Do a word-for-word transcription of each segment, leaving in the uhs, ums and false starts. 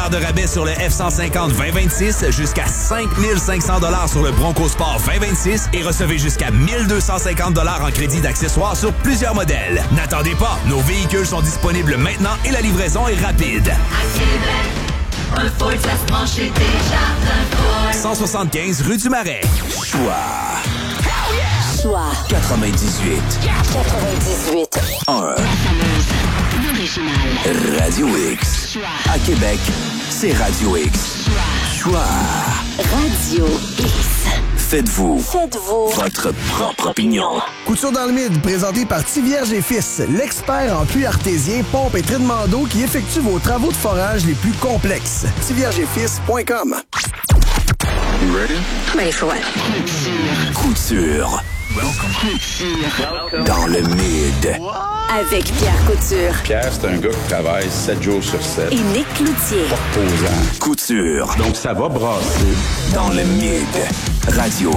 de rabais sur le F cent cinquante vingt vingt-six, jusqu'à cinq mille cinq cents sur le Bronco Sport vingt vingt-six et recevez jusqu'à mille deux cent cinquante en crédit d'accessoires sur plusieurs modèles. N'attendez pas, nos véhicules sont disponibles maintenant et la livraison est rapide. À Québec, un Ford, ça se mange chez Desjardins Ford. cent soixante-quinze rue du Marais. Choix. Choix quatre-vingt-dix-huit. quatre-vingt-dix-huit. un. L'original. Radio X. Choix. À Québec, c'est Radio X. Choix. Choix. Radio X. Faites-vous. Faites-vous. Votre propre opinion. Couture dans le mid, présenté par Tivierge et Fils, l'expert en puits artésien, pompe et traitement d'eau qui effectue vos travaux de forage les plus complexes. tivierge et fils point com. You ready? Ready for what? Couture. Couture. Dans le mid. Avec Pierre Couture. Pierre, c'est un gars qui travaille sept jours sur sept. Et Nick Cloutier. Posant. Couture. Donc, ça va brasser. Dans le mid. Radio.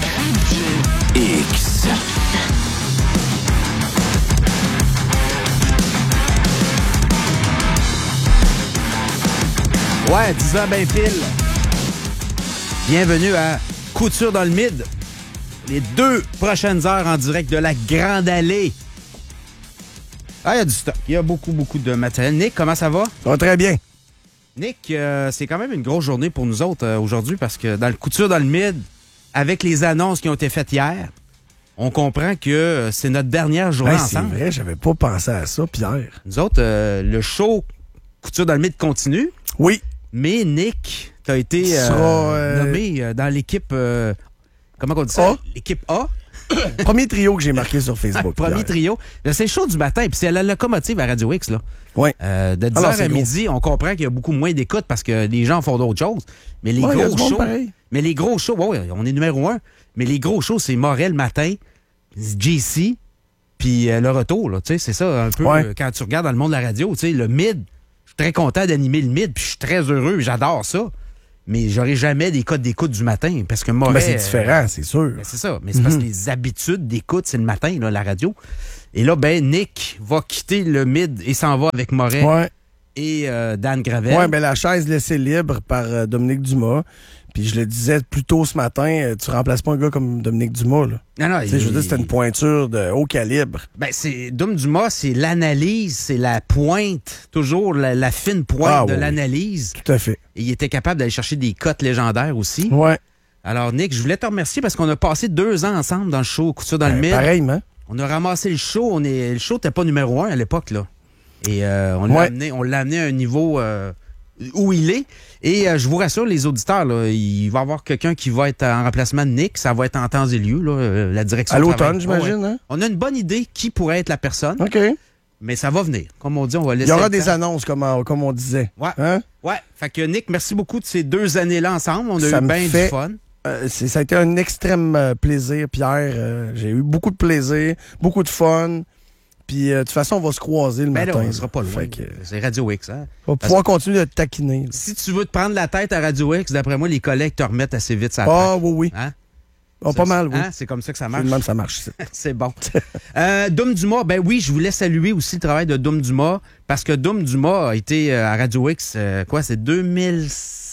X. Ouais, dix ans ben pile. Bienvenue à Couture dans le mid. Les deux prochaines heures en direct de la Grande Allée. Ah, il y a du stock. Il y a beaucoup, beaucoup de matériel. Nick, comment ça va? Ça va très bien. Nick, euh, c'est quand même une grosse journée pour nous autres euh, aujourd'hui parce que dans le Couture dans le mid, avec les annonces qui ont été faites hier, on comprend que euh, c'est notre dernière journée Hey, c'est ensemble. vrai, j'avais pas pensé à ça, Pierre. Nous autres, euh, le show Couture dans le mid continue. Oui. Mais Nick, t'as été Tu euh, seras, euh, nommé euh, dans l'équipe... euh, comment on dit ça? A. L'équipe A. Premier trio que j'ai marqué sur Facebook. Premier Pierre. trio. Là, c'est le show du matin, puis c'est la locomotive à Radio X. Là. Oui. Euh, de dix heures Alors, c'est à gros. midi, on comprend qu'il y a beaucoup moins d'écoute parce que les gens font d'autres choses. Mais les Ouais, il y a gros du monde shows... pareil. Mais les gros shows, ouais, on est numéro un, mais les gros shows, c'est Morel matin, J C, puis euh, le retour. Là, tu sais, c'est ça un peu Ouais. euh, quand tu regardes dans le monde de la radio, tu sais, le mid, je suis très content d'animer le mid, puis je suis très heureux, j'adore ça. Mais j'aurai jamais des codes d'écoute du matin parce que Morel... Ben, c'est différent, c'est sûr. Ben, c'est ça, mais c'est parce que les habitudes d'écoute, c'est le matin, là, la radio. Et là, ben, Nick va quitter le mid et s'en va avec Morel Ouais. et euh, Dan Gravel. Ouais, ben la chaise laissée libre par euh, Dominique Dumas. Puis je le disais plus tôt ce matin, euh, tu remplaces pas un gars comme Dominique Dumas, là. non, non, Tu sais, je veux dire, c'était une pointure de haut calibre. Ben, c'est Dom Dumas, c'est l'analyse, c'est la pointe, toujours la, la fine pointe Ah, de oui, l'analyse. Tout à fait. Et il était capable d'aller chercher des cotes légendaires aussi. Ouais. Alors, Nick, je voulais te remercier parce qu'on a passé deux ans ensemble dans le show Couture dans le Ben, mid. pareillement. On a ramassé le show. On est, le show n'était pas numéro un à l'époque, là. Et euh, on l'a Ouais. amené, on l'a amené à un niveau euh, où il est. Et euh, je vous rassure, les auditeurs, là, il va y avoir quelqu'un qui va être en remplacement de Nick. Ça va être en temps et lieu, là, euh, la direction. À du l'automne, travail. j'imagine, Ouais, ouais. hein? On a une bonne idée qui pourrait être la personne, OK. mais ça va venir. Comme on dit, on va laisser. Il y aura le des temps. annonces, comme, on- comme on disait. Ouais. Hein? Ouais. Fait que Nick, merci beaucoup de ces deux années-là ensemble. On a Ça eu me bien fait- du fun. Euh, c'est- ça a été un extrême euh, plaisir, Pierre. Euh, j'ai eu beaucoup de plaisir, beaucoup de fun. Puis, euh, de toute façon, on va se croiser le Ben là, matin. on sera pas loin. Fait que, C'est Radio X, hein? on va pouvoir continuer de te taquiner. là. Si tu veux te prendre la tête à Radio X, d'après moi, les collègues te remettent assez vite ça. Ah, oui, oui. Hein? Ah, pas mal, oui. Hein? C'est comme ça que ça C'est marche. de même, ça marche. c'est- C'est bon. euh, Dom Dumas, ben oui, je voulais saluer aussi le travail de Dom Dumas parce que Dom Dumas a été euh, à Radio X, euh, quoi, c'est deux mille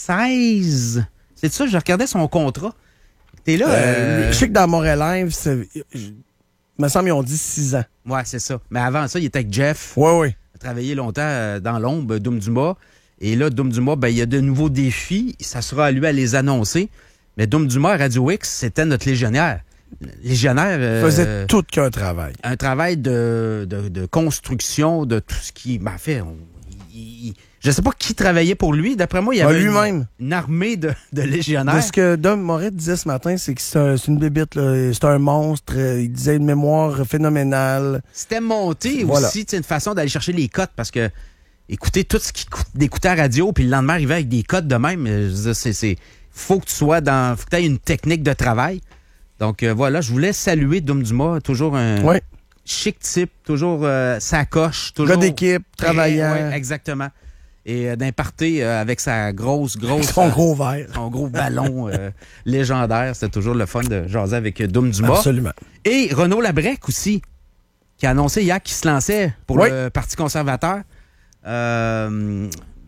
seize? C'est ça, je regardais son contrat. T'es là? Euh, euh, Je sais que dans Montréal Live, c'est- je- il me semble qu'ils ont dit six ans. Ouais, c'est ça. Mais avant ça, il était avec Jeff. Oui, oui. Il a travaillé longtemps euh, dans l'ombre, Dom Dumas. Et là, Dom Dumas, ben, il y a de nouveaux défis. Ça sera à lui à les annoncer. Mais Dom Dumas à Radio X, c'était notre légionnaire. Légionnaire. Il euh, faisait tout qu'un travail. un travail de, de, de construction de tout ce qui. Ben, en fait, on, il- il- je sais pas qui travaillait pour lui. D'après moi, il y Ben, avait lui-même. une, une armée de, de légionnaires. De ce que Dom Moret disait ce matin, c'est que c'est un- c'est une bébite, là. C'est un monstre. euh, Il disait une mémoire phénoménale. C'était monté Voilà. aussi, tu sais, une façon d'aller chercher les cotes parce que écouter tout ce qu'il coûte- d'écouter à la radio, puis le lendemain arriver avec des cotes de même, euh, je veux dire, c'est, c'est, faut que tu sois dans, faut que tu aies une technique de travail. Donc euh, voilà, je voulais saluer Dom Dumas, toujours un Ouais. chic type, toujours euh, sacoche, toujours Gars d'équipe, très- travaillant. ouais, exactement. Et euh, d'un party euh, avec sa grosse, grosse... Son euh, gros verre. son gros ballon euh, légendaire. C'était toujours le fun de jaser avec euh, Dom Dumas. Absolument. Et Renaud Labrec aussi, qui a annoncé hier qu'il se lançait pour Oui. le Parti conservateur. Euh,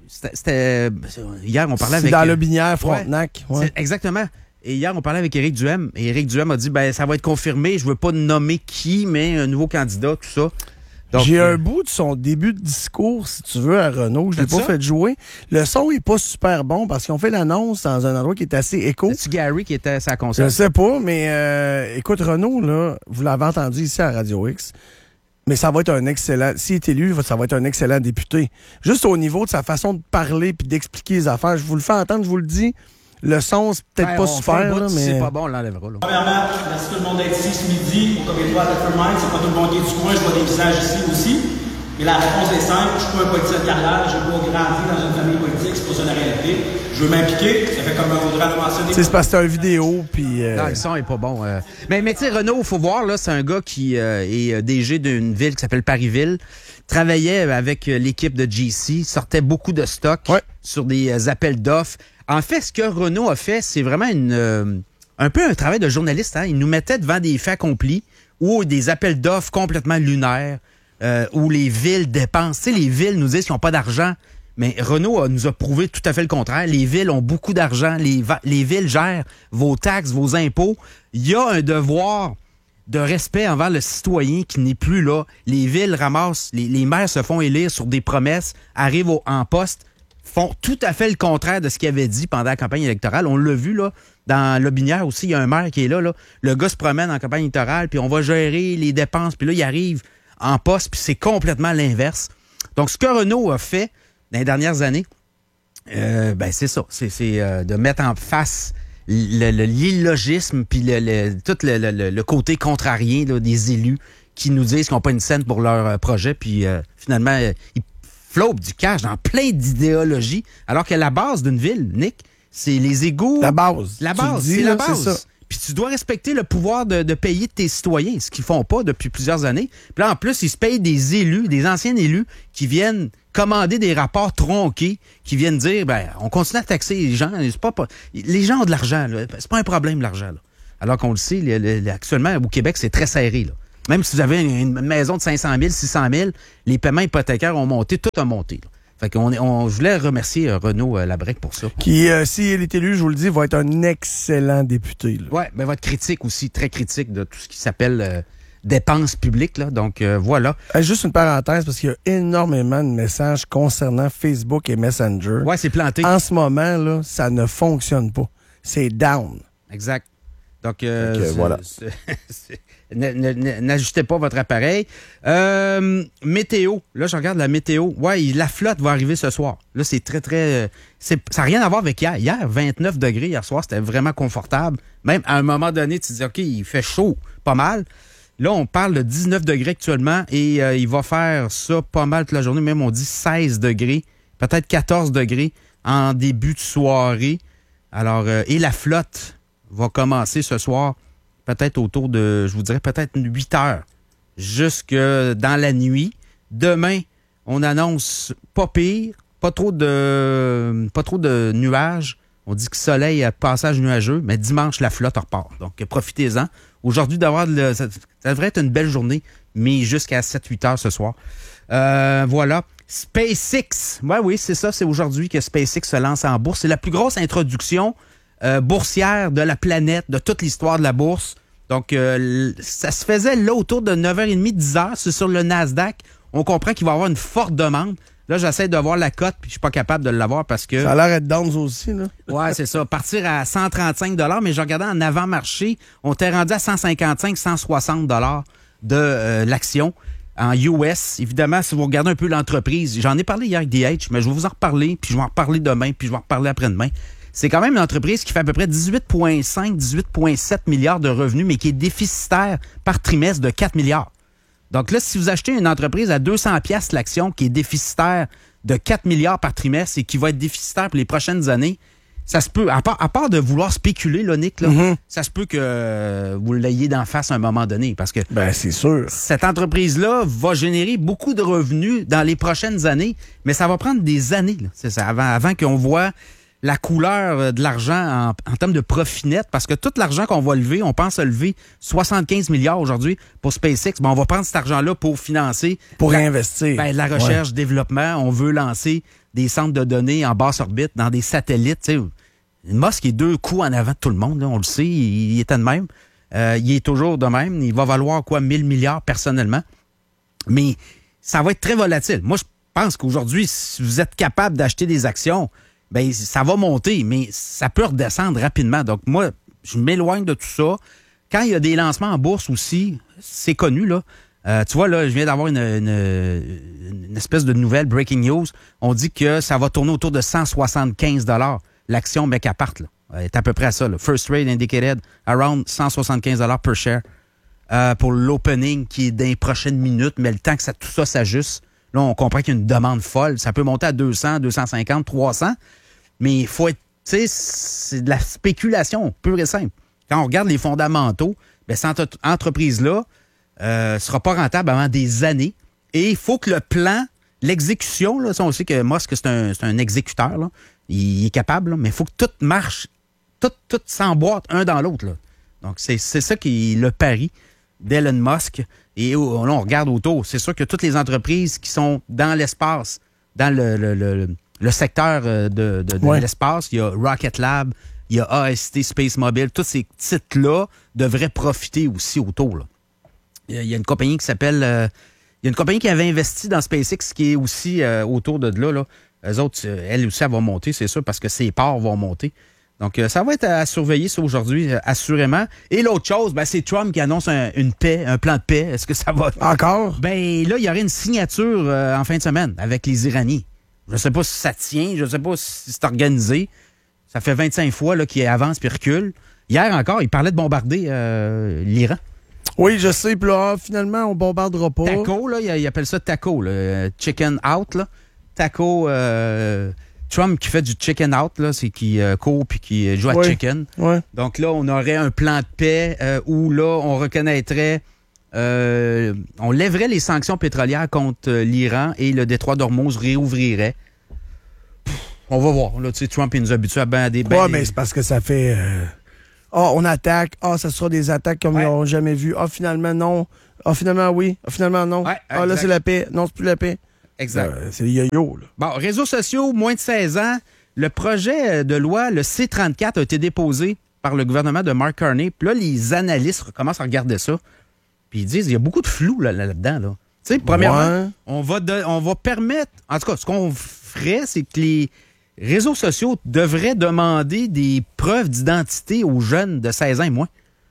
c'était, c'était hier, on parlait C'est avec... dans euh, le Binière, Frontenac. ouais, Ouais. c'est- exactement. Et hier, on parlait avec Éric Duhem. Et Éric Duhem a dit, ben ça va être confirmé. Je veux pas nommer qui, mais un nouveau candidat, tout ça. Donc, J'ai euh, un bout de son début de discours, si tu veux, à Renault. Je l'ai C'est pas ça? fait jouer. Le son est pas super bon parce qu'on fait l'annonce dans un endroit qui est assez écho. c'est-tu Gary qui était à sa Je console? sais pas, mais euh, écoute, Renault, là, vous l'avez entendu ici à Radio X, mais ça va être un excellent... S'il est élu, ça va être un excellent député. Juste au niveau de sa façon de parler puis d'expliquer les affaires. Je vous le fais entendre, je vous le dis. Le son, c'est peut-être Ouais, pas on fait super, un bout, là, si mais... c'est pas bon, on l'enlèvera. Là. Premièrement, merci tout le monde d'être ici ce midi au comité de Fermine. C'est pas tout le monde qui est du coin, je vois des visages ici aussi. Mais la réponse est simple, je suis pas un politicien de carrière, j'ai pas grandi dans une famille politique, c'est pas ça la réalité. Je veux m'impliquer, ça fait comme Audrey l'a mentionné. C'est parce que c'est une vidéo, puis... euh, Non, le son est pas bon. euh. Mais, mais tu sais, Renaud, il faut voir, là, c'est un gars qui euh, est euh, D G d'une ville qui s'appelle Parisville, travaillait avec euh, l'équipe de G C, sortait beaucoup de stock Ouais. sur des euh, appels d'offres. En fait, ce que Renaud a fait, c'est vraiment une, euh, un peu un travail de journaliste. Hein? Il nous mettait devant des faits accomplis ou des appels d'offres complètement lunaires, euh, où les villes dépensent. Tu sais, les villes nous disent qu'ils n'ont pas d'argent. Mais Renaud a- nous a prouvé tout à fait le contraire. Les villes ont beaucoup d'argent. Les, va- les villes gèrent vos taxes, vos impôts. Il y a un devoir de respect envers le citoyen qui n'est plus là. Les villes ramassent, les, les maires se font élire sur des promesses, arrivent au- en poste, font tout à fait le contraire de ce qu'ils avaient dit pendant la campagne électorale. On l'a vu, là, dans Lobinière aussi, il y a un maire qui est là, là. Le gars se promène en campagne électorale, puis on va gérer les dépenses, puis là, il arrive en poste, puis c'est complètement l'inverse. Donc, ce que Renaud a fait dans les dernières années, euh, ben c'est ça. C'est, c'est euh, de mettre en face le, le- l'illogisme puis le, le- tout le, le- le côté contrarien là, des élus qui nous disent qu'ils n'ont pas une scène pour leur euh, projet, puis euh, finalement, euh, ils flopent du cash dans plein d'idéologies, alors que la base d'une ville, Nick, c'est les égouts. La base. La Tu le base, dis, c'est là, la c'est base. ça. Puis tu dois respecter le pouvoir de, de payer tes citoyens, ce qu'ils font pas depuis plusieurs années. Puis là, en plus, ils se payent des élus, des anciens élus, qui viennent commander des rapports tronqués, qui viennent dire, ben, on continue à taxer les gens. C'est pas, pas- les gens ont de l'argent, là. C'est pas un problème, l'argent, là. Alors qu'on le sait, le- le- le- actuellement, au Québec, c'est très serré, là. Même si vous avez une, une maison de cinq cent mille, six cent mille, les paiements hypothécaires ont monté, tout a monté, là. Fait qu'on est- on, je voulais remercier euh, Renaud euh, Labrec pour ça. Qui, euh, s'il est élu, je vous le dis, va être un excellent député. Là. Ouais, ben votre critique aussi, très critique de tout ce qui s'appelle euh, dépenses publiques, là. Donc, euh, voilà. Euh, juste une parenthèse, parce qu'il y a énormément de messages concernant Facebook et Messenger. Ouais, c'est planté. En ce moment, là, ça ne fonctionne pas. C'est down. Exact. Donc, euh, Fait que, c'est- voilà. c'est- c'est- ne- ne- ne- n'ajustez pas votre appareil. Euh, météo. Là, je regarde la météo. Ouais, il- la flotte va arriver ce soir. Là, c'est très, très... euh, c'est- ça n'a rien à voir avec hier. Hier, vingt-neuf degrés hier soir, c'était vraiment confortable. Même à un moment donné, tu te dis, OK, il fait chaud, pas mal. Là, on parle de dix-neuf degrés actuellement et euh, il va faire ça pas mal toute la journée. Même, on dit seize degrés, peut-être quatorze degrés en début de soirée. Alors, euh, et la flotte va commencer ce soir, peut-être autour de, je vous dirais, peut-être huit heures, jusque dans la nuit. Demain, on annonce pas pire, pas trop de, pas trop de nuages. On dit que soleil à passage nuageux, mais dimanche, la flotte repart. Donc, profitez-en. Aujourd'hui, d'avoir le, ça, ça devrait être une belle journée, mais jusqu'à sept huit heures ce soir. Euh, voilà. SpaceX. Ouais, oui, c'est ça. C'est aujourd'hui que SpaceX se lance en bourse. C'est la plus grosse introduction euh, boursière de la planète, de toute l'histoire de la bourse. Donc, euh, ça se faisait là autour de neuf heures trente, dix heures. C'est sur le Nasdaq. On comprend qu'il va y avoir une forte demande. Là, j'essaie de voir la cote, puis je suis pas capable de l'avoir parce que... Ça a l'air d'être down aussi, là. Ouais, c'est ça. Partir à cent trente-cinq dollars, mais je regardais en avant-marché, on t'est rendu à cent cinquante-cinq, cent soixante dollars de euh, l'action en U S. Évidemment, si vous regardez un peu l'entreprise, j'en ai parlé hier avec D H, mais je vais vous en reparler, puis je vais en reparler demain, puis je vais en reparler après-demain. C'est quand même une entreprise qui fait à peu près dix-huit virgule cinq, dix-huit virgule sept milliards de revenus, mais qui est déficitaire par trimestre de quatre milliards. Donc là, si vous achetez une entreprise à deux cents piastres l'action qui est déficitaire de quatre milliards par trimestre et qui va être déficitaire pour les prochaines années, ça se peut, à part, à part de vouloir spéculer, là, Nick, là, Mm-hmm. ça se peut que euh, vous l'ayez d'en face à un moment donné parce que Ben, c'est sûr. cette entreprise-là va générer beaucoup de revenus dans les prochaines années, mais ça va prendre des années, là, c'est ça, avant, avant qu'on voit la couleur de l'argent en, en termes de profit net, parce que tout l'argent qu'on va lever, on pense lever soixante-quinze milliards aujourd'hui pour SpaceX, ben on va prendre cet argent-là pour financer Pour la, investir. ben, de la recherche, développement. On veut lancer des centres de données en basse orbite, dans des satellites. Tu sais, Musk est deux coups en avant de tout le monde, là, on le sait, il, il était de même. Euh, il est toujours de même. Il va valoir quoi, mille milliards personnellement. Mais ça va être très volatile. Moi, je pense qu'aujourd'hui, si vous êtes capable d'acheter des actions, ben ça va monter, mais ça peut redescendre rapidement. Donc, moi, je m'éloigne de tout ça. Quand il y a des lancements en bourse aussi, c'est connu, là. Euh, tu vois, là, je viens d'avoir une, une, une espèce de nouvelle breaking news. On dit que ça va tourner autour de cent soixante-quinze dollars l'action Mecapart, là. Elle est à peu près à ça, là. First rate indicated around cent soixante-quinze dollars per share euh, pour l'opening qui est dans les prochaines minutes, mais le temps que ça, tout ça s'ajuste, là, on comprend qu'il y a une demande folle. Ça peut monter à deux cents, deux cent cinquante, trois cents, mais il faut être, tu sais, c'est de la spéculation pure et simple. Quand on regarde les fondamentaux, bien, cette entreprise-là euh, sera pas rentable avant des années et il faut que le plan, l'exécution, là, ça on sait que Musk, c'est un, c'est un exécuteur, là. Il est capable, là, mais il faut que tout marche, tout, tout s'emboîte un dans l'autre, là. Donc, c'est, c'est ça qui est le pari d'Elon Musk. Et là, on regarde autour. C'est sûr que toutes les entreprises qui sont dans l'espace, dans le, le, le, le secteur de, de, de ouais. l'espace, il y a Rocket Lab, il y a A S T Space Mobile, tous ces titres-là devraient profiter aussi autour, là. Il y a une compagnie qui s'appelle... Euh, il y a une compagnie qui avait investi dans SpaceX qui est aussi euh, autour de là, là. Eux autres, elle aussi, elle va monter, c'est sûr, parce que ses parts vont monter. Donc, euh, ça va être à surveiller, ça, aujourd'hui, euh, assurément. Et l'autre chose, ben, c'est Trump qui annonce un, une paix, un plan de paix. Est-ce que ça va... Encore? Ben, là, il y aurait une signature euh, en fin de semaine avec les Iraniens. Je sais pas si ça tient, je sais pas si c'est organisé. Ça fait vingt-cinq fois là, qu'il avance puis recule. Hier encore, il parlait de bombarder euh, l'Iran. Oui, je sais. Puis là, finalement, on bombardera pas. Taco, là, il appelle ça taco, là, chicken out, là. Taco, euh, Trump qui fait du chicken out, là, c'est qui euh, court puis qui joue à oui. chicken. Oui. Donc là, on aurait un plan de paix euh, où là, on reconnaîtrait, euh, on lèverait les sanctions pétrolières contre euh, l'Iran et le détroit d'Ormuz réouvrirait. Pff, on va voir. Là, tu sais, Trump, il nous habitue à ben des... Ben, ouais, mais c'est parce que ça fait... Euh... Ah, oh, on attaque. Ah, oh, ça sera des attaques comme ouais. ils n'ont jamais vu. Ah, oh, finalement, non. Ah, oh, finalement, oui. Ah, oh, finalement, non. Ah, ouais, oh, là, c'est la paix. Non, c'est plus la paix. Exact. Euh, c'est les yo-yo, là. Bon, réseaux sociaux, moins de seize ans. Le projet de loi, le C trente-quatre, a été déposé par le gouvernement de Mark Carney. Puis là, les analystes commencent à regarder ça. Puis ils disent, il y a beaucoup de flou là, là-dedans, là. Tu sais, premièrement, ouais. on, va de, on va permettre... En tout cas, ce qu'on ferait, c'est que les réseaux sociaux devraient demander des preuves d'identité aux jeunes de seize ans et moins.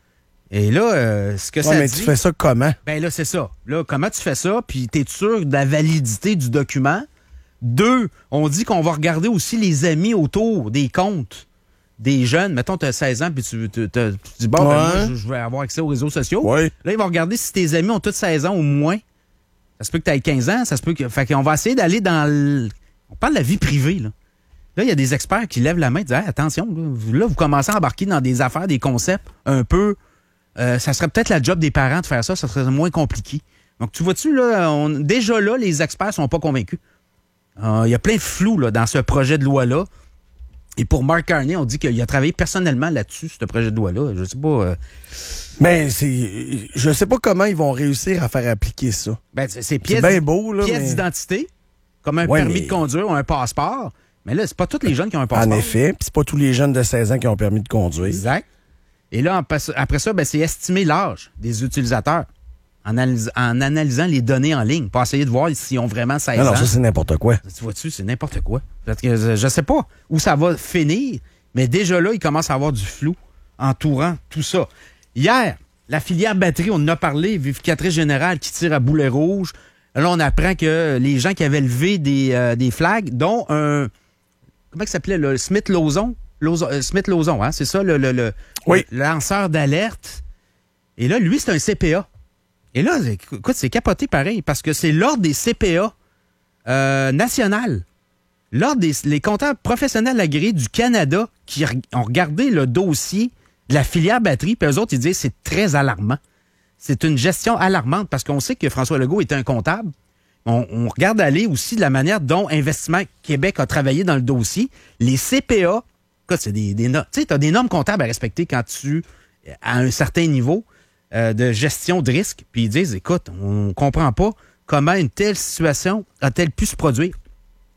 Et là, euh, ce que ouais, ça mais dit... tu fais ça comment? Ben là, c'est ça. Là, comment tu fais ça? Puis t'es sûr de la validité du document? Deux, on dit qu'on va regarder aussi les amis autour des comptes des jeunes. Mettons, tu as seize ans, puis tu, tu, tu, tu dis, bon, ouais. ben, moi, je, je vais avoir accès aux réseaux sociaux. Ouais. Là, ils vont regarder si tes amis ont tous seize ans au moins. Ça se peut que tu aies quinze ans, ça se peut que... Fait qu'on va essayer d'aller dans le... On parle de la vie privée, là. Là, il y a des experts qui lèvent la main et disent, hey, attention, là vous, là, vous commencez à embarquer dans des affaires, des concepts un peu... Euh, ça serait peut-être la job des parents de faire ça, ça serait moins compliqué. Donc, tu vois-tu, là, on, déjà là, les experts sont pas convaincus. Il euh, y a plein de flou là, dans ce projet de loi-là. Et pour Mark Carney, on dit qu'il a travaillé personnellement là-dessus, ce projet de loi-là. Je sais pas... Euh... Mais c'est... Je sais pas comment ils vont réussir à faire appliquer ça. Ben, c'est, c'est pièce, c'est bien beau, là, pièce mais... d'identité, comme un ouais, permis mais... de conduire ou un passeport. Mais là, c'est pas tous les jeunes qui ont un passeport. En effet, puis c'est pas tous les jeunes de seize ans qui ont un permis de conduire. Exact. Et là, après ça, ben, c'est estimer l'âge des utilisateurs en, analys- en analysant les données en ligne pour essayer de voir s'ils ont vraiment seize ans. Non, non, ça, c'est n'importe quoi. Tu vois-tu, c'est n'importe quoi. Parce que je sais pas où ça va finir, mais déjà là, il commence à avoir du flou entourant tout ça. Hier, la filière batterie, on en a parlé, vérificatrice générale qui tire à boulet rouge. Là, on apprend que les gens qui avaient levé des, euh, des flags, dont un... Comment il s'appelait, le Smith-Lawson? Lawson, euh, Smith-Lawson, hein? C'est ça, le, le, le, oui. le lanceur d'alerte. Et là, lui, c'est un C P A. Et là, écoute, c'est capoté pareil, parce que c'est l'ordre des C P A euh, national. L'ordre des les comptables professionnels agréés du Canada qui ont regardé le dossier de la filière batterie, puis eux autres, ils disent que c'est très alarmant. C'est une gestion alarmante, parce qu'on sait que François Legault est un comptable. On, on regarde aller aussi de la manière dont Investissement Québec a travaillé dans le dossier. Les C P A, écoute, c'est des, des normes. Tu sais, tu as des normes comptables à respecter quand tu à un certain niveau euh, de gestion de risque. Puis ils disent, écoute, on comprend pas comment une telle situation a-t-elle pu se produire.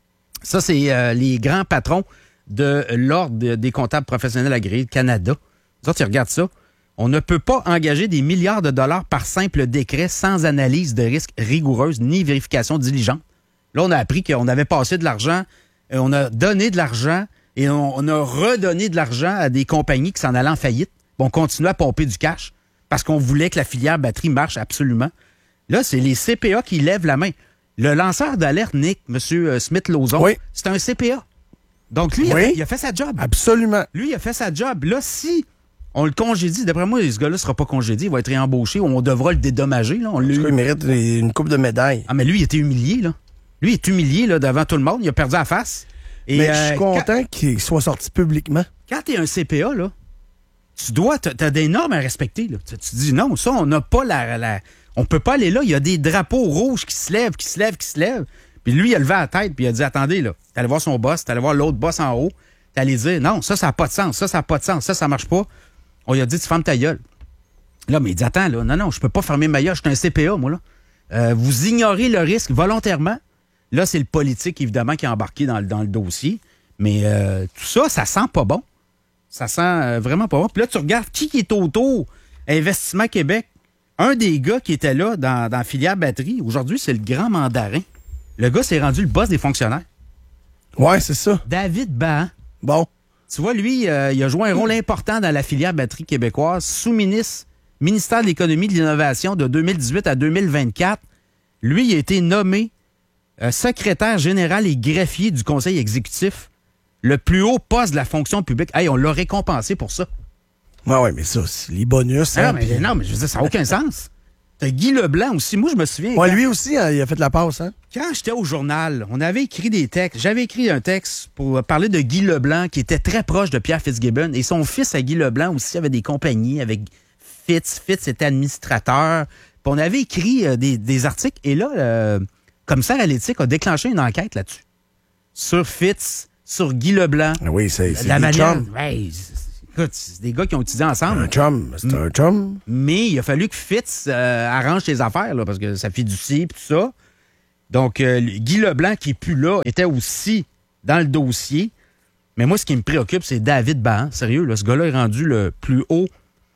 Ça, c'est euh, les grands patrons de l'Ordre des comptables professionnels agréés du Canada. Vous autres, tu regardes ça. On ne peut pas engager des milliards de dollars par simple décret sans analyse de risque rigoureuse ni vérification diligente. Là, on a appris qu'on avait passé de l'argent, euh, on a donné de l'argent et on, on a redonné de l'argent à des compagnies qui s'en allaient en faillite. On continuait à pomper du cash parce qu'on voulait que la filière batterie marche absolument. Là, c'est les C P A qui lèvent la main. Le lanceur d'alerte, Nick, M. Smith-Lauzon, oui. c'est un C P A. Donc, lui, il, oui. a fait, il a fait sa job. Absolument. Lui, il a fait sa job. Là, si on le congédie, d'après moi, ce gars-là ne sera pas congédié, il va être réembauché ou on devra le dédommager. Là. On l'a... Il mérite une coupe de médaille. Ah, mais lui, il était humilié, là. Lui, il est humilié là, devant tout le monde. Il a perdu la face. Et mais euh, je suis content quand... qu'il soit sorti publiquement. Quand tu es un C P A, là, tu dois, tu as des normes à respecter. Là. Tu, tu dis non, ça, on n'a pas la, la. On peut pas aller là. Il y a des drapeaux rouges qui se lèvent, qui se lèvent, qui se lèvent. Puis lui, il a levé la tête, puis il a dit attendez, là. T'es allé voir son boss, t'es allé voir l'autre boss en haut. T'es allé dire non, ça, ça n'a pas de sens. Ça, ça n'a pas de sens. Ça, ça marche pas. On lui a dit tu fermes ta gueule. Là, mais il dit attends, là, non, non, je peux pas fermer ma gueule. Je suis un C P A, moi, là. Euh, vous ignorez le risque volontairement. Là, c'est le politique, évidemment, qui est embarqué dans le, dans le dossier. Mais euh, tout ça, ça sent pas bon. Ça sent euh, vraiment pas bon. Puis là, tu regardes qui est autour. Investissement Québec. Un des gars qui était là dans, dans la filière batterie, aujourd'hui, c'est le grand mandarin. Le gars s'est rendu le boss des fonctionnaires. Ouais, c'est ça. David Bahan. Bon. Tu vois, lui, euh, il a joué un rôle important dans la filière batterie québécoise. Sous-ministre, ministère de l'Économie et de l'Innovation de deux mille dix-huit à deux mille vingt-quatre. Lui, il a été nommé euh, secrétaire général et greffier du conseil exécutif. Le plus haut poste de la fonction publique. Hey, on l'a récompensé pour ça. Ouais, ouais, mais ça, c'est les bonus. Ah, hein, mais, pis... Non, mais je veux dire, ça n'a aucun sens. T'as Guy Leblanc aussi. Moi, je me souviens. Ouais, quand... lui aussi, hein, il a fait la passe, hein? Quand j'étais au journal, on avait écrit des textes. J'avais écrit un texte pour parler de Guy Leblanc, qui était très proche de Pierre Fitzgibbon. Et son fils à Guy Leblanc aussi avait des compagnies avec Fitz. Fitz était administrateur. Puis on avait écrit euh, des, des articles. Et là, le commissaire à l'éthique a déclenché une enquête là-dessus. Sur Fitz, sur Guy Leblanc. Oui, c'est, c'est la des manière... chums. Hey, écoute, c'est des gars qui ont étudié ensemble. Un chum, c'est un chum. Mais il a fallu que Fitz euh, arrange ses affaires, là, parce que ça fait du ci et tout ça. Donc, euh, Guy Leblanc, qui n'est plus là, était aussi dans le dossier. Mais moi, ce qui me préoccupe, c'est David Bahan. Sérieux, là, ce gars-là est rendu le plus haut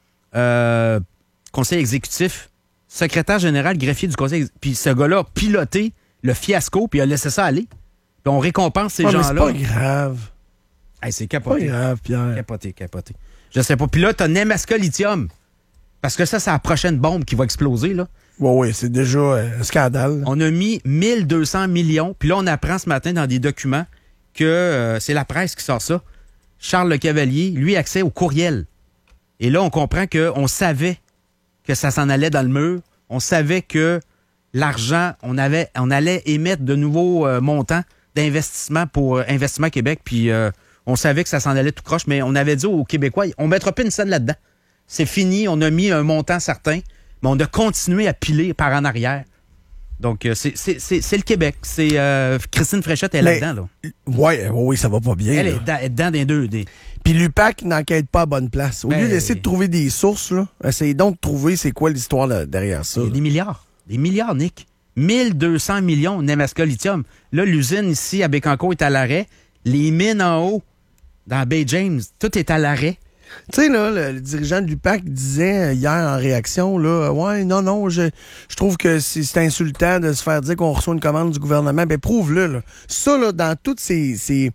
euh, conseil exécutif, secrétaire général, greffier du conseil exécutif. Puis ce gars-là a piloté le fiasco, puis il a laissé ça aller. Puis on récompense ces oh, gens-là. Mais c'est pas grave. Hey, c'est capoté. Pas grave, Pierre. Capoté, capoté. Je sais pas. Puis là, t'as Nemaska Lithium. Parce que ça, c'est la prochaine bombe qui va exploser, là. Oui, oui, c'est déjà euh, un scandale. On a mis mille deux cents millions. Puis là, on apprend ce matin dans des documents que euh, c'est la presse qui sort ça. Charles Le Cavalier, lui, accès au courriel. Et là, on comprend qu'on savait que ça s'en allait dans le mur. On savait que l'argent, on avait, on allait émettre de nouveaux euh, montants d'investissement pour euh, Investissement Québec. Puis euh, on savait que ça s'en allait tout croche. Mais on avait dit aux Québécois, on mettra pas une scène là-dedans. C'est fini. On a mis un montant certain. Mais on a continué à piler par en arrière. Donc, euh, c'est, c'est, c'est, c'est le Québec. C'est euh, Christine Fréchette, elle est là-dedans. Là. Oui, oui, ça va pas bien. Elle là. est dedans, elle est dedans des deux. Des... Puis l'U P A C n'enquête pas à bonne place. Au ben, lieu d'essayer de trouver des sources, là, essayez donc de trouver c'est quoi l'histoire là, derrière ça. Il y a des milliards. Des milliards, Nick. mille deux cents millions Nemaska Lithium. Là, l'usine ici à Bécancour est à l'arrêt. Les mines en haut, dans Bay James, tout est à l'arrêt. Tu sais, là, le, le dirigeant de l'U P A C disait hier en réaction, là, ouais, non, non, je, je trouve que c'est, c'est insultant de se faire dire qu'on reçoit une commande du gouvernement. Ben, prouve-le, là. Ça, là, dans tous ces, ces,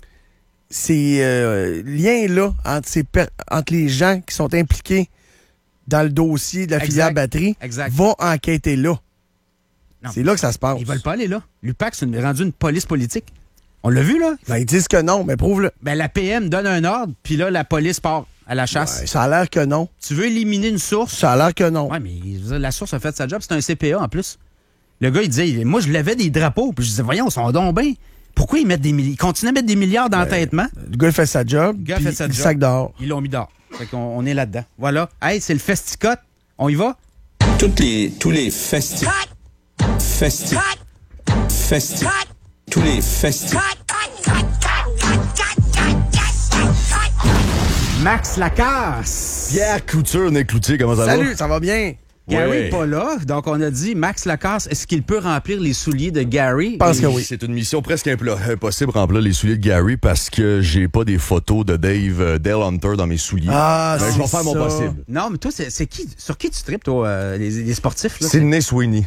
ces euh, liens-là entre, ces per- entre les gens qui sont impliqués dans le dossier de la Exact. filière batterie, Exact. va enquêter là. Non, c'est là que ça se passe. Ils veulent pas aller là. L'U P A C, c'est rendu une police politique. On l'a vu, là? Ben, ils disent que non, mais prouve-le. Ben, la P M donne un ordre, puis là, la police part à la chasse. Ouais, ça a l'air que non. Tu veux éliminer une source? Ça a l'air que non. Ouais, mais la source a fait sa job. C'est un C P A, en plus. Le gars, il disait, moi, je levais des drapeaux, puis je disais, voyons, ils sont donc bien. Pourquoi ils mettent des milliards? Ils continuent à mettre des milliards d'entêtement. Ben, le gars, il fait sa job, Le gars puis fait sa il job. sac dehors. Ils l'ont mis dehors. Fait qu'on on est là-dedans. Voilà. Hey, c'est le Festicote. On y va? Toutes les, tous les festifs. Festifs. Festifs. Tous les festifs. Max Lacasse. Pierre Couture, Nick Cloutier, comment ça va? Salut, ça va bien? Gary Ouais. n'est pas là, donc on a dit, Max Lacasse, est-ce qu'il peut remplir les souliers de Gary? Je pense Et- que oui. C'est une mission presque impl- impossible de remplir les souliers de Gary parce que j'ai pas des photos de Dave euh, Dale Hunter dans mes souliers. Ah, Ben, c'est je vais faire mon ça. possible. Non, mais toi, c'est c'est qui, sur qui tu tripes, toi, euh, les, les sportifs? Là? Sydney Sweeney.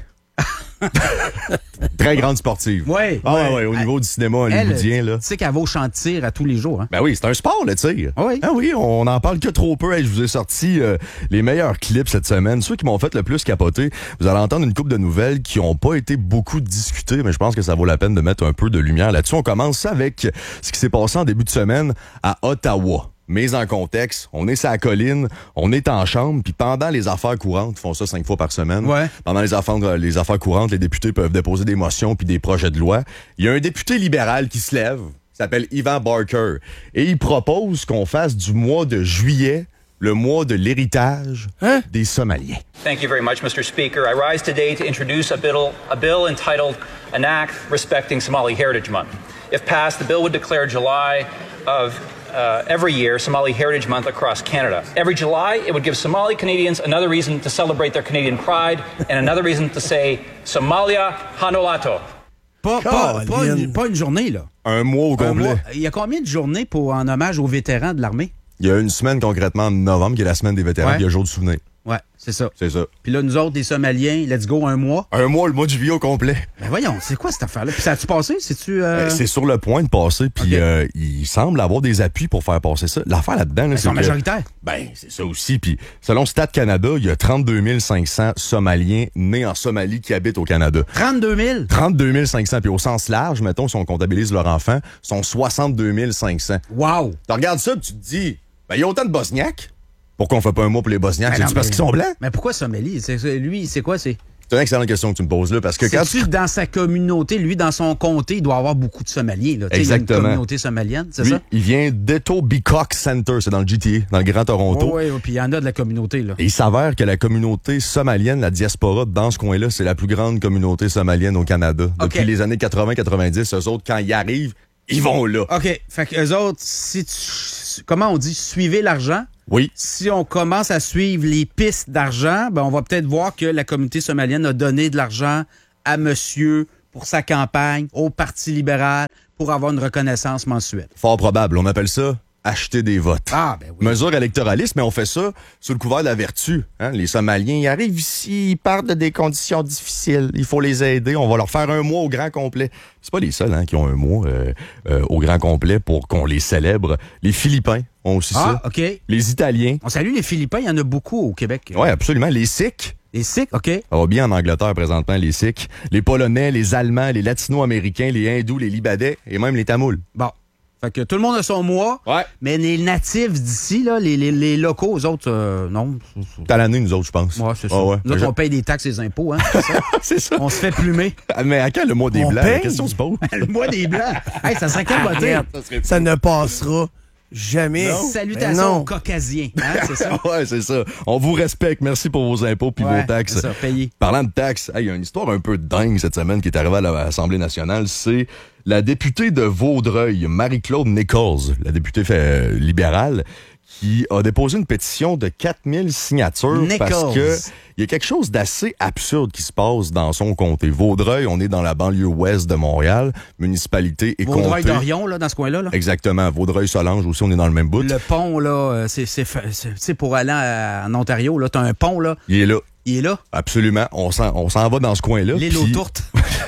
Très grande sportive. Ouais. Ah ouais, Ouais. ouais, au niveau du cinéma Elle, hollywoodien, là. tu sais qu'elle va au champ de tir à tous les jours. Hein? Ben oui, c'est un sport, le tir. Oui. Ah oui, on n'en parle que trop peu. Hey, je vous ai sorti euh, les meilleurs clips cette semaine. Ceux qui m'ont fait le plus capoter. Vous allez entendre une couple de nouvelles qui n'ont pas été beaucoup discutées, mais je pense que ça vaut la peine de mettre un peu de lumière là-dessus. On commence avec ce qui s'est passé en début de semaine à Ottawa. Mise en contexte, on est sur la colline, on est en chambre, puis pendant les affaires courantes, ils font ça cinq fois par semaine. Ouais. Pendant les affaires, les affaires courantes, les députés peuvent déposer des motions puis des projets de loi. Il y a un député libéral qui se lève, il s'appelle Ivan Barker, et il propose qu'on fasse du mois de juillet le mois de l'héritage Hein? des Somaliens. Thank you very much, Mister Speaker. I rise today to introduce a bill, a bill entitled An Act Respecting Somali Heritage Month. If passed, the bill would declare July of uh, every year Somali Heritage Month across Canada. Every July, it would give Somali Canadians another reason to celebrate their Canadian pride and another reason to say Somalia Hanolato. Pas, pas, pas, Colin. une, pas une journée, là. Un mois au Un complet. mois. Il y a combien de journées pour, en hommage aux vétérans de l'armée? Il y a une semaine concrètement en novembre, qui est la semaine des vétérans, Ouais. puis il y a jour de souvenir. Ouais, c'est ça. C'est ça. Puis là, nous autres, les Somaliens, let's go, un mois. Un mois, le mois de juillet au complet. Ben voyons, c'est quoi cette affaire-là? Puis ça a-tu passé? C'est-tu... euh, Euh, C'est sur le point de passer, puis Ok. euh, il semble avoir des appuis pour faire passer ça. L'affaire là-dedans, là, Ils c'est sont que- majoritaires. Ben, c'est ça aussi. Puis, selon Stat Canada, il y a trente-deux mille cinq cents Somaliens nés en Somalie qui habitent au Canada. trente-deux mille? trente-deux mille cinq cents, puis au sens large, mettons, si on comptabilise leurs enfants, sont soixante-deux mille cinq cents. Wow! Tu regardes ça, puis tu te dis, ben, il y a autant de Bosniaques. Pourquoi on fait pas un mot pour les Bosniaques? Ben C'est non, parce mais- qu'ils sont blancs? Mais pourquoi Somalie? C'est, c'est- lui, c'est quoi? C'est, C'est une excellente question que tu me poses là, parce que quand c'est-tu tu... dans sa communauté, lui, dans son comté, il doit avoir beaucoup de Somaliens. Là. Tu sais, il y a Exactement. une communauté somalienne, c'est Lui, ça? il vient d'Etobicoke Center, c'est dans le G T A, dans le Grand Toronto. Oui, oui, puis il y en a de la communauté. Là. Et il s'avère que la communauté somalienne, la diaspora dans ce coin-là, c'est la plus grande communauté somalienne au Canada. Depuis OK. les années quatre-vingts quatre-vingt-dix, eux autres, quand ils arrivent, ils vont là. OK. Fait qu'eux autres, si tu... Comment on dit? Suivez l'argent. Oui. Si on commence à suivre les pistes d'argent, ben on va peut-être voir que la communauté somalienne a donné de l'argent à monsieur pour sa campagne, au Parti libéral, pour avoir une reconnaissance mensuelle. Fort probable. On appelle ça acheter des votes. Ah, ben oui. Mesure électoraliste, mais on fait ça sous le couvert de la vertu. Hein? Les Somaliens, ils arrivent ici, ils partent de des conditions difficiles. Il faut les aider. On va leur faire un mois au grand complet. C'est pas les seuls hein, qui ont un mois euh, euh, au grand complet pour qu'on les célèbre. Les Philippins ont aussi Ah, ça. OK. Les Italiens. On salue les Philippins, il y en a beaucoup au Québec. Oui, absolument. Les Sikhs. Les Sikhs, OK. Ça va bien en Angleterre présentement, les Sikhs. Les Polonais, les Allemands, les Latino-Américains, les Hindous, les Libanais et même les Tamouls. Bon. Fait que tout le monde a son mois. Ouais. Mais les natifs d'ici, là, les, les, les locaux, eux autres, euh, non. T'as l'année, nous autres, je pense. Ouais, c'est ça. Ah ouais. Nous autres, Mais on paye des taxes et des impôts, hein. C'est ça. C'est ça. On se fait plumer. Ah, mais à quand le mois des On Blancs? paye? La question se pose. Le mois des Blancs. Hey, ça serait capoté. Arrête. Ça ne passera jamais. Ben Salutations non. aux Caucasiens. Hein, c'est ça? Ouais, c'est ça. On vous respecte. Merci pour vos impôts puis Ouais, vos taxes. c'est ça, payé. Parlant de taxes, hey, il y a une histoire un peu dingue cette semaine qui est arrivée à l'Assemblée nationale. C'est la députée de Vaudreuil, Marie-Claude Nichols, la députée euh, libérale, qui a déposé une pétition de quatre mille signatures Nichols. parce que il y a quelque chose d'assez absurde qui se passe dans son comté. Vaudreuil, on est dans la banlieue ouest de Montréal, municipalité et comté. Vaudreuil-Dorion, là, dans ce coin-là. Là. Exactement. Vaudreuil-Solange aussi, on est dans le même bout. Le pont, là, euh, c'est, c'est, fa- c'est, c'est pour aller à- en Ontario, là, t'as un pont, là. Il est là. Il est là. Absolument. On s'en, on s'en va dans ce coin-là. L'île aux puis- tourtes.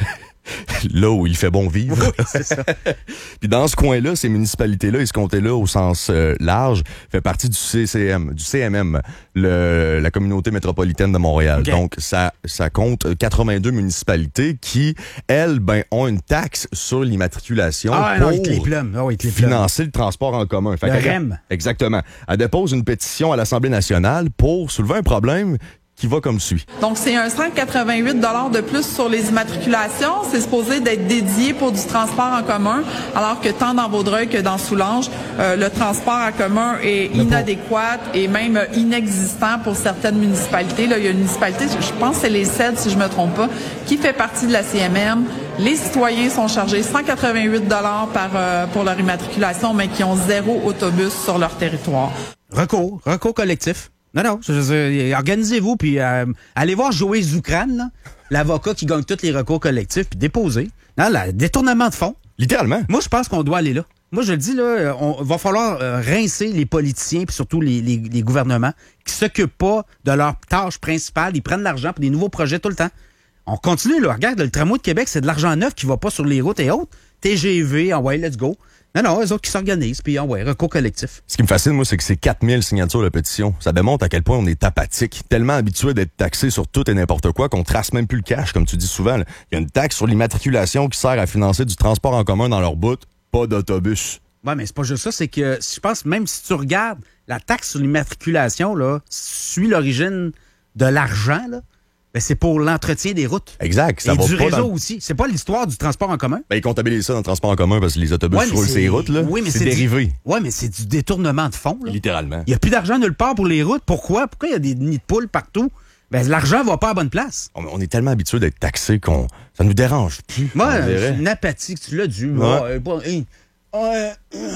là où il fait bon vivre. Oui, c'est ça. Puis dans ce coin-là, ces municipalités-là et ce comté-là au sens euh, large fait partie du C C M, du C M M, le, la communauté métropolitaine de Montréal. Okay. Donc ça ça compte quatre-vingt-deux municipalités qui elles ben ont une taxe sur l'immatriculation Ah pour non, il te les plume. Ah oui, il te les plume. financer le transport en commun. Fait Le qu'elle- R E M. Exactement. Elle dépose une pétition à l'Assemblée nationale pour soulever un problème qui va comme suit. Donc, c'est un cent quatre-vingt-huit dollars de plus sur les immatriculations. C'est supposé d'être dédié pour du transport en commun, alors que tant dans Vaudreuil que dans Soulanges, euh, le transport en commun est inadéquat et même euh, inexistant pour certaines municipalités. Là, il y a une municipalité, je pense que c'est les C E D, si je me trompe pas, qui fait partie de la C M M. Les citoyens sont chargés cent quatre-vingt-huit dollars par, euh, pour leur immatriculation, mais qui ont zéro autobus sur leur territoire. Recours, recours collectif. Non, non, je, je, organisez-vous, puis euh, allez voir Joey Zoukran, là, l'avocat qui gagne tous les recours collectifs, puis déposez. Non, là, détournement de fonds. Littéralement. Moi, je pense qu'on doit aller là. Moi, je le dis, là, on va falloir euh, rincer les politiciens, puis surtout les, les, les gouvernements, qui s'occupent pas de leur tâche principale. Ils prennent l'argent pour des nouveaux projets tout le temps. On continue, là. Regarde, le tramway de Québec, c'est de l'argent neuf qui va pas sur les routes et autres. T G V, en ouais, let's go. Non, non, eux autres qui s'organisent, puis en ouais, recours collectif. Ce qui me fascine, moi, c'est que c'est quatre mille signatures de pétition. Ça démontre à quel point on est apathique, tellement habitué d'être taxé sur tout et n'importe quoi qu'on trace même plus le cash, comme tu dis souvent. Là. Il y a une taxe sur l'immatriculation qui sert à financer du transport en commun dans leur bout, pas d'autobus. Oui, mais c'est pas juste ça, c'est que je pense, même si tu regardes la taxe sur l'immatriculation, là, suit l'origine de l'argent, là, ben c'est pour l'entretien des routes. Exact. Ça Et va du pas réseau dans... aussi. C'est pas l'histoire du transport en commun. Ben, ils comptabilisent ça dans le transport en commun parce que les autobus Ouais, roulent c'est... ces routes, là. Oui, mais c'est, c'est dérivé. Du... Oui, mais c'est du détournement de fonds. Là. Littéralement. Il n'y a plus d'argent nulle part pour les routes. Pourquoi? Pourquoi il y a des nids de poules partout? Ben, l'argent va pas à la bonne place. On, on est tellement habitué d'être taxé qu'on ça nous dérange plus. Moi, c'est une apathie que tu l'as dû. Ouais. Ouais. Ouais.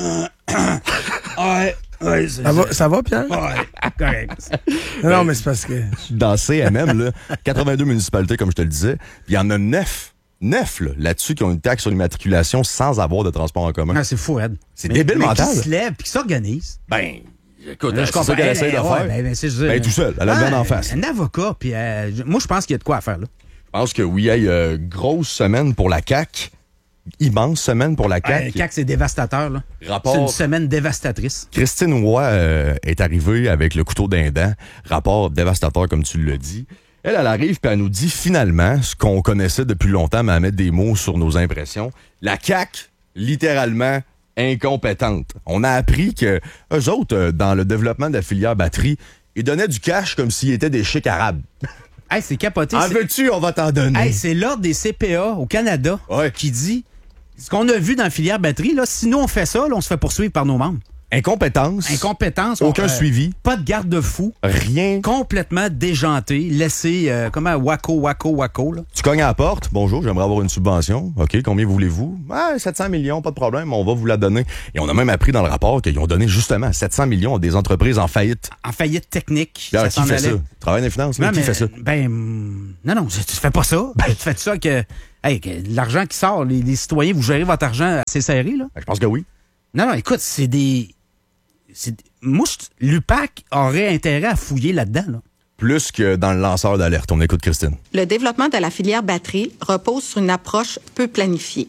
Ouais. Ouais, ça, va, ça va, Pierre? Ouais, correct. Non, non, mais c'est parce que... Dans C M M, là, quatre-vingt-deux municipalités, comme je te le disais, il y en a neuf, neuf là, là-dessus qui ont une taxe sur l'immatriculation sans avoir de transport en commun. Ah, c'est fou, Ed. C'est mais, débile mais mental. Qui se lève puis qui s'organise. Ben, écoute, là, je c'est ça qu'elle essaie de ouais, faire. Ben, ben, c'est juste, ben, tout seul, elle a le vent en face. Un avocat, puis euh, moi, je pense qu'il y a de quoi à faire, là. Je pense que oui, il y a euh, grosse semaine pour la C A Q. Immense semaine pour la C A Q. Ouais, la C A Q, c'est dévastateur, là. Rapport... C'est une semaine dévastatrice. Christine Roy euh, est arrivée avec le couteau d'un dent. Rapport dévastateur, comme tu l'as dit. Elle, elle arrive puis elle nous dit finalement ce qu'on connaissait depuis longtemps, mais à mettre des mots sur nos impressions. La C A Q, littéralement incompétente. On a appris que eux autres, euh, dans le développement de la filière batterie, ils donnaient du cash comme s'ils étaient des chics arabes. Hey, c'est capoté. En veux-tu, on va t'en donner. Hey, c'est l'ordre des C P A au Canada ouais. qui dit ce qu'on a vu dans la filière batterie, là, si nous on fait ça, là, on se fait poursuivre par nos membres. Incompétence. Incompétence. Aucun on, euh, suivi. Pas de garde-fou. Rien. Complètement déjanté. Laissé, euh, comment, wacko, wacko, wacko. Là. Tu cognes à la porte. Bonjour, j'aimerais avoir une subvention. OK, combien voulez-vous? Ah, sept cents millions, pas de problème, on va vous la donner. Et on a même appris dans le rapport qu'ils ont donné justement sept cents millions à des entreprises en faillite. En faillite technique. Là, ça qui fait allait. ça? Travail des finances, là, non, qui mais, fait ça? Ben, non, non, tu fais pas ça. Ben, tu fais ça que, hey, que l'argent qui sort, les, les citoyens, vous gérez votre argent assez serré, là? Ben, je pense que oui. Non, non, écoute, c'est des... C'est, moi, l'U P A C aurait intérêt à fouiller là-dedans. Là. Plus que dans le lanceur d'alerte. On écoute Christine. Le développement de la filière batterie repose sur une approche peu planifiée.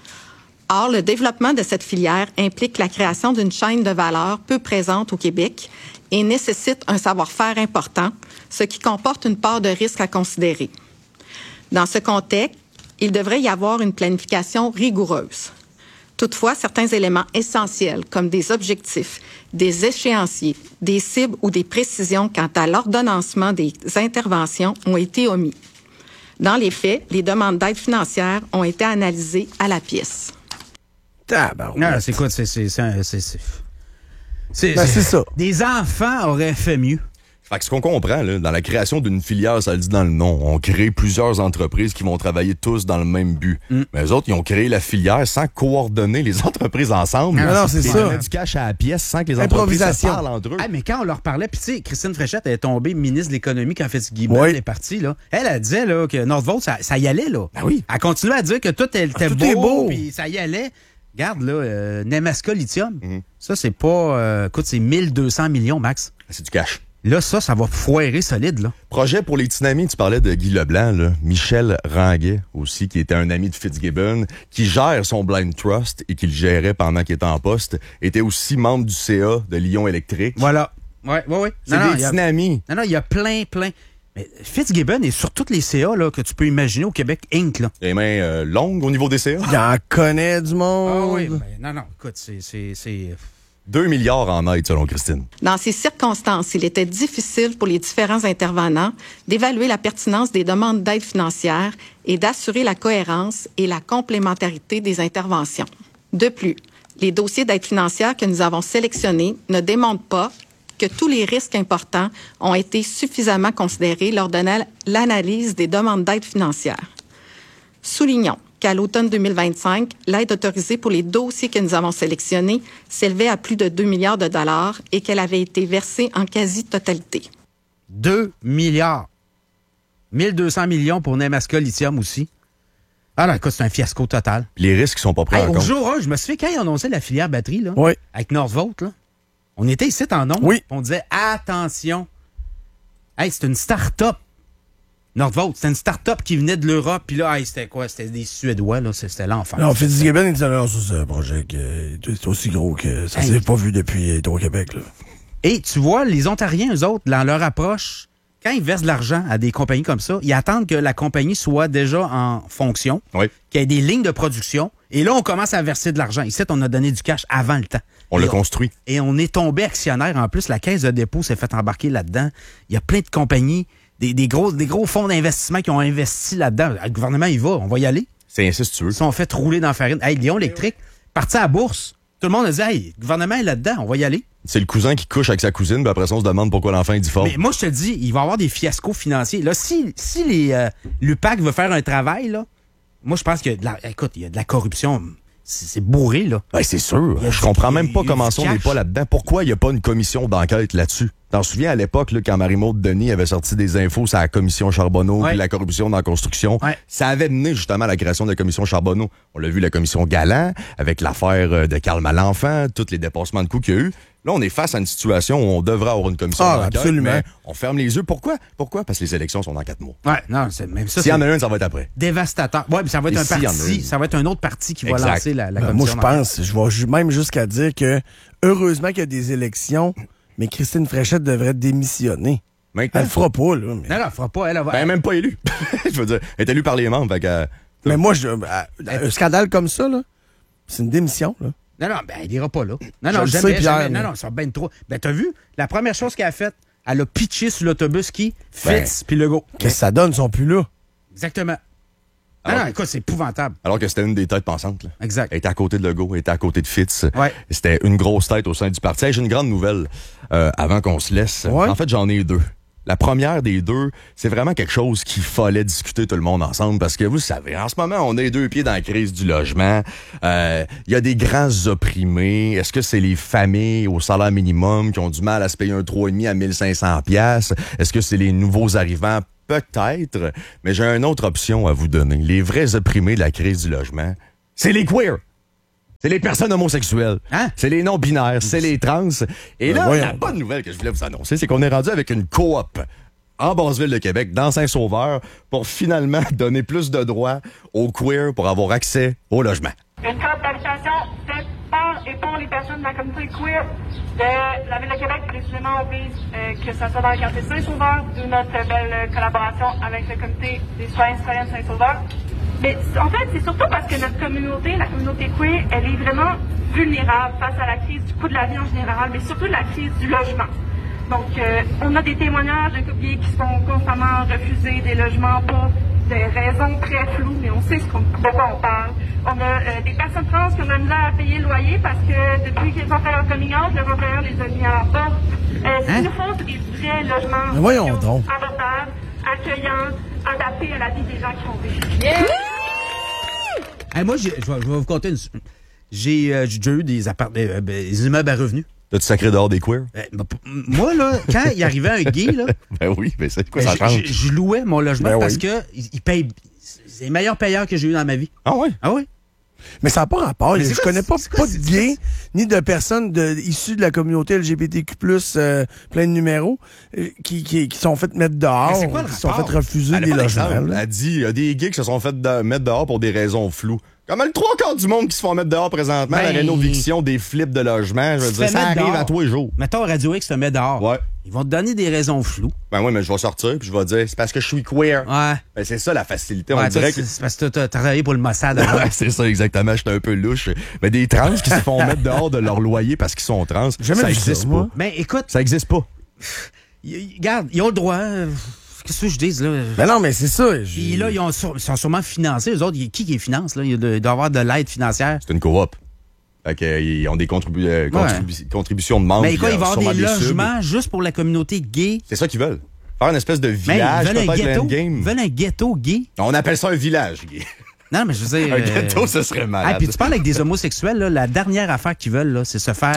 Or, le développement de cette filière implique la création d'une chaîne de valeur peu présente au Québec et nécessite un savoir-faire important, ce qui comporte une part de risque à considérer. Dans ce contexte, il devrait y avoir une planification rigoureuse. Toutefois, certains éléments essentiels, comme des objectifs, des échéanciers, des cibles ou des précisions quant à l'ordonnancement des interventions, ont été omis. Dans les faits, les demandes d'aide financière ont été analysées à la pièce. Tabarouette. Non, c'est quoi? C'est, c'est, c'est, c'est, c'est, c'est, ben, c'est ça. Des enfants auraient fait mieux. Fait que ce qu'on comprend, là, dans la création d'une filière, ça le dit dans le nom, on crée plusieurs entreprises qui vont travailler tous dans le même but. Mm. Mais eux autres, ils ont créé la filière sans coordonner les entreprises ensemble. Non, non, c'est ça. Ils donnaient du cash à la pièce sans que les entreprises se parlent entre eux. Ah, mais quand on leur parlait, puis tu sais, Christine Fréchette, elle est tombée ministre de l'Économie quand Fitzgibbon oui. est parti, là. Elle, elle disait là, que Northvolt, ça, ça y allait, là. Ben oui. Elle continuait à dire que tout était ah, tout beau, beau. puis ça y allait. Regarde, là, euh, Nemaska Lithium, mm-hmm. ça, c'est pas... Euh, écoute, c'est mille deux cents millions, max. C'est du cash. Là, ça, ça va foirer solide, là. Projet pour les Tsunamis, tu parlais de Guy Leblanc, là. Michel Ranguet aussi, qui était un ami de Fitzgibbon, qui gère son Blind Trust et qui le gérait pendant qu'il était en poste, était aussi membre du C A de Lyon Électrique. Voilà. Ouais, ouais, ouais. C'est non, des non, Tsunamis. Non, non, il y a plein, plein. Mais Fitzgibbon est sur tous les C A là, que tu peux imaginer au Québec Inc Là. Les mains euh, longues au niveau des C A. Il en connaît du monde. Ah oui, mais non, non, écoute, c'est... c'est, c'est... deux milliards en aide, selon Christine. Dans ces circonstances, il était difficile pour les différents intervenants d'évaluer la pertinence des demandes d'aide financière et d'assurer la cohérence et la complémentarité des interventions. De plus, les dossiers d'aide financière que nous avons sélectionnés ne démontrent pas que tous les risques importants ont été suffisamment considérés lors de l'analyse des demandes d'aide financière. Soulignons qu'à l'automne deux mille vingt-cinq, l'aide autorisée pour les dossiers que nous avons sélectionnés s'élevait à plus de deux milliards de dollars et qu'elle avait été versée en quasi-totalité. deux milliards. mille deux cents millions pour Nemaska Lithium aussi. Ah là, écoute, c'est un fiasco total. Les risques sont pas pris Hey, en au compte. jour un, je me souviens quand ils annonçaient la filière batterie, là, Oui. avec Northvolt, là, on était ici en nombre. Oui. On disait, attention, hey, c'est une start-up. Nordvolt, c'était une start-up qui venait de l'Europe, puis là, hey, c'était quoi? C'était des Suédois, là, c'était l'enfer. Non, Fitzgibbon, il disait, non, ça, c'est un projet qui est aussi gros que ça Hey. s'est pas vu depuis au Québec, là. Et tu vois, les Ontariens, eux autres, dans leur approche, quand ils versent de l'argent à des compagnies comme ça, ils attendent que la compagnie soit déjà en fonction, Oui. qu'il y ait des lignes de production, et là, on commence à verser de l'argent. Ici, on a donné du cash avant le temps. On Et l'a construit. Et on est tombé actionnaire. En plus, la caisse de dépôt s'est fait embarquer là-dedans. Il y a plein de compagnies, des, des, gros, des gros fonds d'investissement qui ont investi là-dedans. Le gouvernement, il va, on va y aller. C'est ainsi, si tu veux. Ils sont fait rouler dans la farine. Hey, Lyon Électrique, parti à la bourse. Tout le monde a dit, hey, le gouvernement est là-dedans, on va y aller. C'est le cousin qui couche avec sa cousine, puis après ça, on se demande pourquoi l'enfant est difforme. Mais moi, je te dis, il va y avoir des fiascos financiers. Là, si, si les euh, l'U P A C veut faire un travail, là, moi, je pense que, de la, écoute, il y a de la corruption. C'est c'est bourré, là. Ouais, c'est sûr. Il y a Je du- comprends même il y pas a comment du ça, on n'est cash. pas là-dedans. Pourquoi il n'y a pas une commission d'enquête là-dessus? T'en souviens à l'époque, là, quand Marie-Maude Denis avait sorti des infos sur la commission Charbonneau Ouais. puis la corruption dans la construction, Ouais. ça avait mené justement à la création de la commission Charbonneau. On l'a vu, la commission Galland, avec l'affaire euh, de Karl Malenfant, tous les dépassements de coûts qu'il y a eu. Là, on est face à une situation où on devrait avoir une commission Ah, d'enquête, absolument. mais on ferme les yeux. Pourquoi? Pourquoi? Parce que les élections sont dans quatre mois. Ouais, non, c'est même ça. S'il y en c'est a une, ça va être après. dévastateur. Ouais, mais ça va être Et un s'il y en a parti, une. ça va être un autre parti qui va Exact. lancer la, la Ben, commission. moi, je pense, je vais ju- même jusqu'à dire que heureusement qu'il y a des élections, mais Christine Fréchette devrait démissionner. Maintenant, Elle le fera pas, là. Mais, Non, non, elle fera pas. Elle, elle va. ben, même pas élue. Je veux dire, elle est élue par les membres. Fait que, euh, mais moi, je, euh, un scandale comme ça, là, c'est une démission, là. Non, non, ben, elle ira pas là. Non, Je non, le jamais, sais, Pierre, jamais. mais- Non, non, ça va bien trop. Ben, t'as vu? La première chose qu'elle a faite, elle a pitché sur l'autobus qui Ben, Fitz puis Legault. Qu'est-ce que ça donne, ils sont plus là? Exactement. Non, Alors non, que- écoute, c'est épouvantable. alors que c'était une des têtes pensantes. Là. Exact. Elle était à côté de Legault, elle était à côté de Fitz. Ouais. C'était une grosse tête au sein du parti. Hey, j'ai une grande nouvelle euh, avant qu'on se laisse. Ouais. En fait, j'en ai deux. La première des deux, c'est vraiment quelque chose qu'il fallait discuter tout le monde ensemble parce que vous savez, en ce moment, on est deux pieds dans la crise du logement. Euh, Il y a des grands opprimés. Est-ce que c'est les familles au salaire minimum qui ont du mal à se payer un trois virgule cinq à mille cinq cents piastres? Est-ce que c'est les nouveaux arrivants? Peut-être, mais j'ai une autre option à vous donner. Les vrais opprimés de la crise du logement, c'est les queers. C'est les personnes homosexuelles. Hein? C'est les non-binaires, c'est les trans. Et Ben là, voyons la bonne nouvelle que je voulais vous annoncer, c'est qu'on est rendu avec une coop en Basse-Ville de Québec, dans Saint-Sauveur, pour finalement donner plus de droits aux queers pour avoir accès au logement. Une coop d'habitation faite par et pour les personnes de la communauté queer de la Ville de Québec. Précisément, on vise euh, que ça soit dans le quartier Saint-Sauveur, d'où notre belle collaboration avec le comité des citoyens et citoyennes de Saint-Sauveur. Mais en fait, c'est surtout parce que notre communauté, la communauté queer, elle est vraiment vulnérable face à la crise du coût de la vie en général, mais surtout la crise du logement. Donc, euh, on a des témoignages de couples gays qui se font constamment refuser des logements pour des raisons très floues, mais on sait ce qu'on, de quoi on parle. On a euh, des personnes trans qui ont de la misère à payer le loyer parce que depuis qu'ils ont fait leur coming out, leur employeur les a mis à la porte. Euh, ce qu'il nous faut, c'est des vrais logements Mais voyons sociaux, donc. abordables, accueillants, adaptés à la vie des gens qui ont vécu. Hey, moi, j'ai- je vais, je vais vous conter une. J'ai euh, j'ai déjà eu des, appart- euh, ben, des immeubles à revenus. T'as-tu sacré dehors des queers? Euh, ben, p- moi, là, quand il arrivait un gay, là, Ben oui, mais c'est quoi ben, ça je- change? je je louais mon logement Ben parce oui. que il il paye. C'est les meilleurs payeurs que j'ai eu dans ma vie. Ah ouais? Ah oui? Mais ça n'a pas rapport. Mais Je c'est quoi, connais pas, c'est quoi, pas de c'est- gays, ni de personnes de, issues de la communauté L G B T Q plus, euh, plein de numéros, euh, qui, qui, qui sont fait mettre dehors, Mais c'est quoi le qui sont rapport? fait refuser Elle a des pas logements. d'exemple. là. Elle dit, il y a des gays qui se sont fait de- mettre dehors pour des raisons floues. Comme le trois quarts du monde qui se font mettre dehors présentement, Ben, la rénoviction, des flips de logement, je veux Tu te dire, fais ça mettre arrive dehors. à tous les jours. Mettons, Radio X te met dehors. Ouais. Ils vont te donner des raisons floues. Ben oui, mais je vais sortir puis je vais dire, c'est parce que je suis queer. Ouais. Ben c'est ça la facilité. On Ouais, dirait toi, que... c'est c'est parce que t'as t'as travaillé pour le Mossad avant. Ouais, c'est ça exactement, j'étais un peu louche. Mais des trans qui se font mettre dehors de leur loyer parce qu'ils sont trans, Jamais ça vu ça, existe pas. moi. Mais écoute, Ça existe pas. y- y- regarde, ils ont le droit. euh, Qu'est-ce que je dis, là? Ben non, mais c'est ça. je- Puis là, ils, ont sur- ils sont sûrement financés. Eux autres, y- qui qui les finance, là? Il y a de- il doit y avoir de l'aide financière. C'est une coop. Fait que, euh, ils ont des contribu- euh, contribu- contributions de membres. Mais quoi, puis, il va y euh, avoir des sûrement subs. logements juste pour la communauté gay. C'est ça qu'ils veulent. Faire une espèce de Mais village, ils veulent un peut-être ghetto. l'endgame. Ils veulent un ghetto gay. On appelle ça un village, gay. Non, mais je veux dire. Un euh, ghetto, ce serait Ah, malade. puis tu parles avec des homosexuels, là, la dernière affaire qu'ils veulent, là, c'est se faire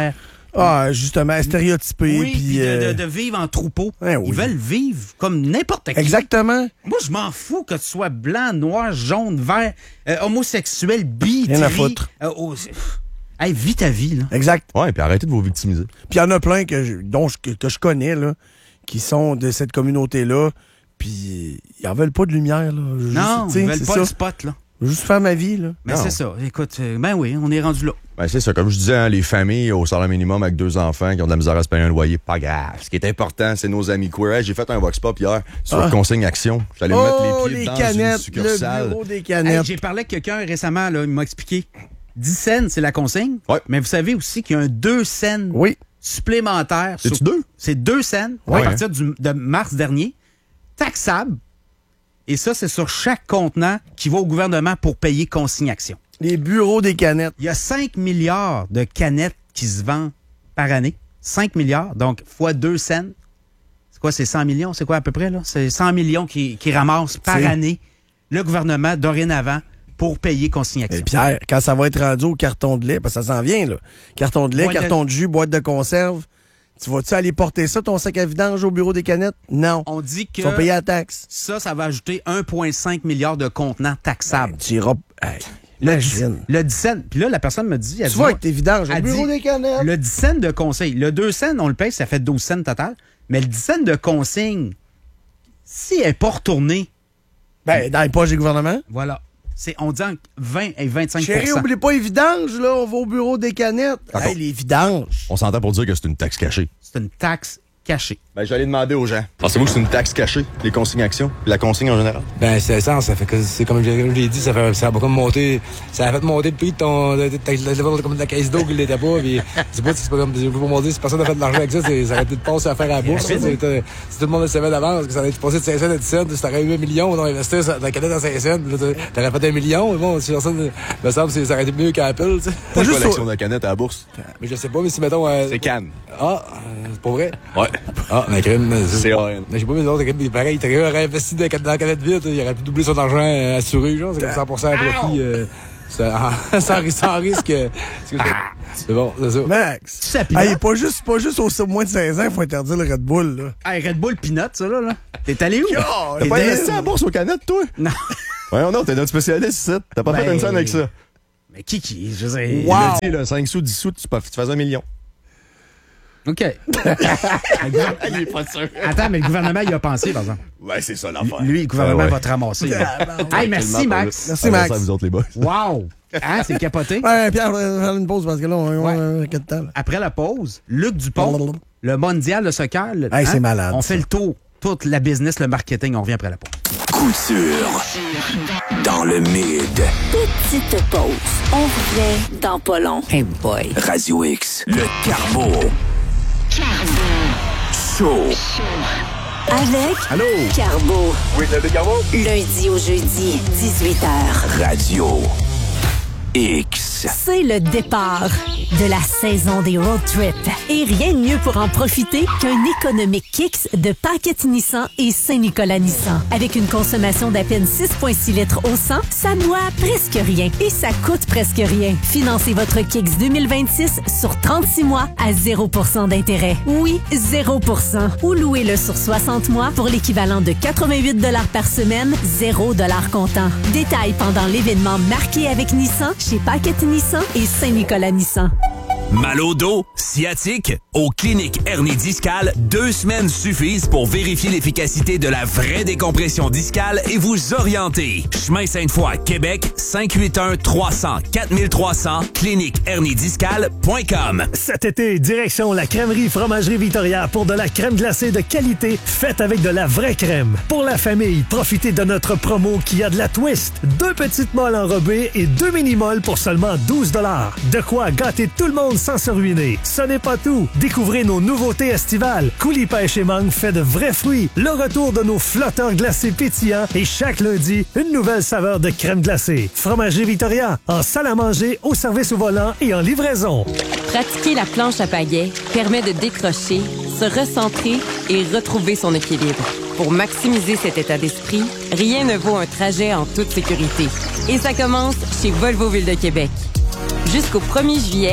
Ah, justement, stéréotypé. Oui, puis puis de, euh... de, de vivre en troupeau. Eh oui. Ils veulent vivre comme n'importe qui. Exactement. Moi, je m'en fous que tu sois blanc, noir, jaune, vert, euh, homosexuel, bi, Rien à tri. foutre. Euh, oh, c'est- hey, vis ta vie, là. Exact. Ouais, puis arrêtez de vous victimiser. Puis il y en a plein que je, dont je, que, que je connais, là, qui sont de cette communauté-là, puis ils en veulent pas de lumière, là. Juste, Non, tu sais, ils veulent c'est pas ça. le spot, là. Je veux juste faire ma vie, là. Mais Non. c'est ça. Écoute, euh, ben oui, on est rendu là. Ben, c'est ça. Comme je disais, hein, les familles au salaire minimum avec deux enfants qui ont de la misère à se payer un loyer, pas grave. Ce qui est important, c'est nos amis queer. Hey, j'ai fait un vox pop hier sur Ah. consigne action. J'allais me Oh, mettre les pieds les dans canettes, une le succursale. bureau des Hey, canettes. j'ai parlé avec quelqu'un récemment, là, il m'a expliqué. dix cents, c'est la consigne. Ouais. Mais vous savez aussi qu'il y a un deux cents Oui. supplémentaire. C'est-tu sur- deux? C'est deux cents Ouais. à partir du- de mars dernier. Taxable. Et ça, c'est sur chaque contenant qui va au gouvernement pour payer consignation. Les bureaux des canettes. Il y a cinq milliards de canettes qui se vendent par année. cinq milliards, donc fois deux cents. C'est quoi, c'est cent millions? C'est quoi à peu près, là? C'est cent millions qui, qui ramassent par C'est- année le gouvernement dorénavant pour payer consignation. Et Pierre, quand ça va être rendu au carton de lait, parce que ça s'en vient, là. Carton de lait, Boîte de- carton de jus, boîte de conserve. Tu vas-tu aller porter ça, ton sac à vidange, au bureau des canettes? Non. On dit que Ils sont payés à la taxe. ça, ça va ajouter un virgule cinq milliard de contenants taxables. Tu iras. Hey, Le imagine. dix- Le dix cents. Puis là, la personne me dit... Elle Tu dit, vas moi, avec tes vidanges, au elle bureau dit, des canettes. Le dix cents de conseil. Le deux cents, on le paye, ça fait douze cents total. Mais le dix cents de consigne, si elle n'est pas retournée, Ben, dans les poches des gouvernements. voilà. C'est, on dit entre vingt et vingt-cinq pour cent. Chérie, oublie pas les vidanges, là. On va au bureau des canettes. D'accord. Hey, les vidanges. On s'entend pour dire que c'est une taxe cachée. C'est une taxe cachée. Ben, j'allais demander aux gens. Pensez-vous que c'est une taxe cachée, les consignes actions, la consigne en général? Ben, c'est ça, ça fait que, c'est comme je l'ai dit, ça fait, ça a comme monté, ça a fait monter le prix de ton, de, de, de, de, comme de la caisse d'eau qui l'était pas, pis, c'est pas, c'est pas comme, je peux pas me dire, si personne n'a fait de l'argent avec ça, c'est, ça aurait été de passer à faire à la bourse, c'est, c'est, si tout le monde le savait d'avance, que ça allait être passé de cinq cents à dix cents, si t'aurais eu un million, on aurait investi dans la canette à cinq cents, là, t'aurais fait un million, mais bon, si personne, me semble, ça aurait été mieux qu'Apple, tu sais. Pas juste l'action de la canette à la bourse. Mais je sais pas, mais si mettons, euh, C'est Cannes. ah, euh, c'est pas vrai? Ouais. Ah, mais crème, C'est A N. mais j'ai pas mis d'autres, mais pareil, il aurait investi dans la canette vide, il aurait pu doubler son argent euh, assuré, genre, c'est comme cent pour cent à profit, euh, ça- sans, ris- sans risque. euh, c'est que- c'est bon, c'est ça. Max. Ça pilote. Hey, pas juste, pas juste au moins de seize ans, il faut interdire le Red Bull, là. Hey, Red Bull Peanut, ça, là, là. T'es allé où? Oh, T'as T'es pas allé- investi à la bourse aux canettes, toi? Non. Ouais, non, t'es notre spécialiste, ici. T'as pas Ben- fait une scène avec ça. Mais qui, qui? Je sais. Il a dit, là, cinq sous, dix sous, tu, peux- tu fais un million. OK. Il est pas sûr. Attends, mais le gouvernement, il a pensé, par exemple. Ouais, c'est ça l'affaire. Lui, le gouvernement Ah ouais. va te ramasser. là. Hey, merci, Tellement pas Max. là. Merci, Ah, Max. ça, vous autres, les boys. Wow! Hein, c'est capoté. Ouais, Pierre, on va faire une pause parce que là, on Ouais. on a quatre temps, là. Après la pause, Luc Dupont, le mondial de soccer. le- Hey, c'est malade, On ça. fait le tour. Toute la business, le marketing, on revient après la pause. Couture. Dans le mid. Petite pause. On revient dans pas long. Hey boy. Radio X. Le Carbo. Show. Avec Allô? Carbo. Oui, le Carbo? Lundi au jeudi, dix-huit heures. Radio X. C'est le départ de la saison des road trips. Et rien de mieux pour en profiter qu'un économique Kicks de Paquette Nissan et Saint-Nicolas Nissan. Avec une consommation d'à peine six virgule six litres au cent, ça boit presque rien et ça coûte presque rien. Financez votre Kicks deux mille vingt-six sur trente-six mois à zéro pour cent d'intérêt. Oui, zéro pour cent. Ou louez-le sur soixante mois pour l'équivalent de quatre-vingt-huit dollars par semaine, zéro dollars comptant. Détails pendant l'événement marqué avec Nissan chez Paquette Nissan et Saint-Nicolas Nissan. Mal au dos, sciatique, aux cliniques hernie discale, deux semaines suffisent pour vérifier l'efficacité de la vraie décompression discale et vous orienter. Chemin Sainte-Foy, Québec, cinq huit un trois zéro zéro quatre trois zéro zéro, clinique hernie discale point com. Cet été, direction la crèmerie Fromagerie Victoria pour de la crème glacée de qualité faite avec de la vraie crème. Pour la famille, profitez de notre promo qui a de la twist. Deux petites molles enrobées et deux mini-molles pour seulement douze dollars. De quoi gâter tout le monde sans se ruiner. Ce n'est pas tout. Découvrez nos nouveautés estivales. Coulis pêche et mangue fait de vrais fruits. Le retour de nos flotteurs glacés pétillants et chaque lundi, une nouvelle saveur de crème glacée. Fromagerie Victoria, en salle à manger, au service au volant et en livraison. Pratiquer la planche à pagaie permet de décrocher, se recentrer et retrouver son équilibre. Pour maximiser cet état d'esprit, rien ne vaut un trajet en toute sécurité. Et ça commence chez Volvo Ville de Québec. Jusqu'au premier juillet,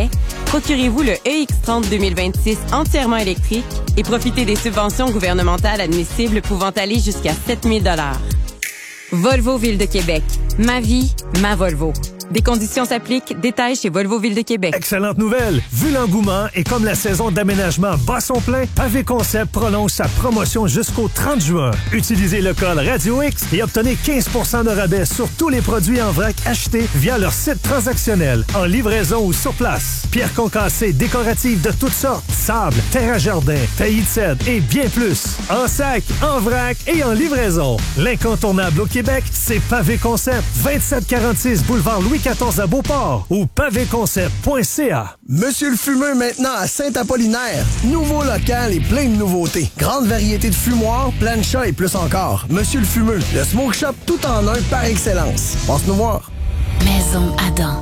Procurez-vous le E X trente deux mille vingt-six entièrement électrique et profitez des subventions gouvernementales admissibles pouvant aller jusqu'à sept mille dollars. Volvo Ville de Québec. Ma vie, ma Volvo. Des conditions s'appliquent. Détails chez Volvo Ville de Québec. Excellente nouvelle! Vu l'engouement et comme la saison d'aménagement bat son plein, Pavé Concept prolonge sa promotion jusqu'au trente juin. Utilisez le code Radio X et obtenez quinze pour cent de rabais sur tous les produits en vrac achetés via leur site transactionnel, en livraison ou sur place. Pierres concassées décoratives de toutes sortes, sable, terre à jardin, taillis de cèdre et bien plus. En sac, en vrac et en livraison. L'incontournable au Québec, c'est Pavé Concept. vingt-sept quarante-six boulevard Louis quatorze à Beauport ou pavé concept point c a. Monsieur le Fumeux maintenant à Saint-Apollinaire. Nouveau local et plein de nouveautés. Grande variété de fumoirs, plancha et plus encore. Monsieur le Fumeux, le smoke shop tout en un par excellence. Passe nous voir. Maison Adam.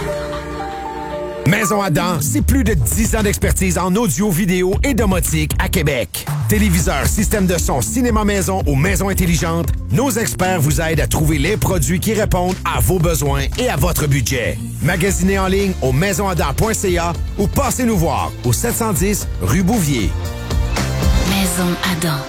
Maison Adam, c'est plus de dix ans d'expertise en audio, vidéo et domotique à Québec. Téléviseurs, système de son, cinéma maison ou maison intelligente, nos experts vous aident à trouver les produits qui répondent à vos besoins et à votre budget. Magasinez en ligne au maison adam point c a ou passez nous voir au sept cent dix rue Bouvier. Maison Adam.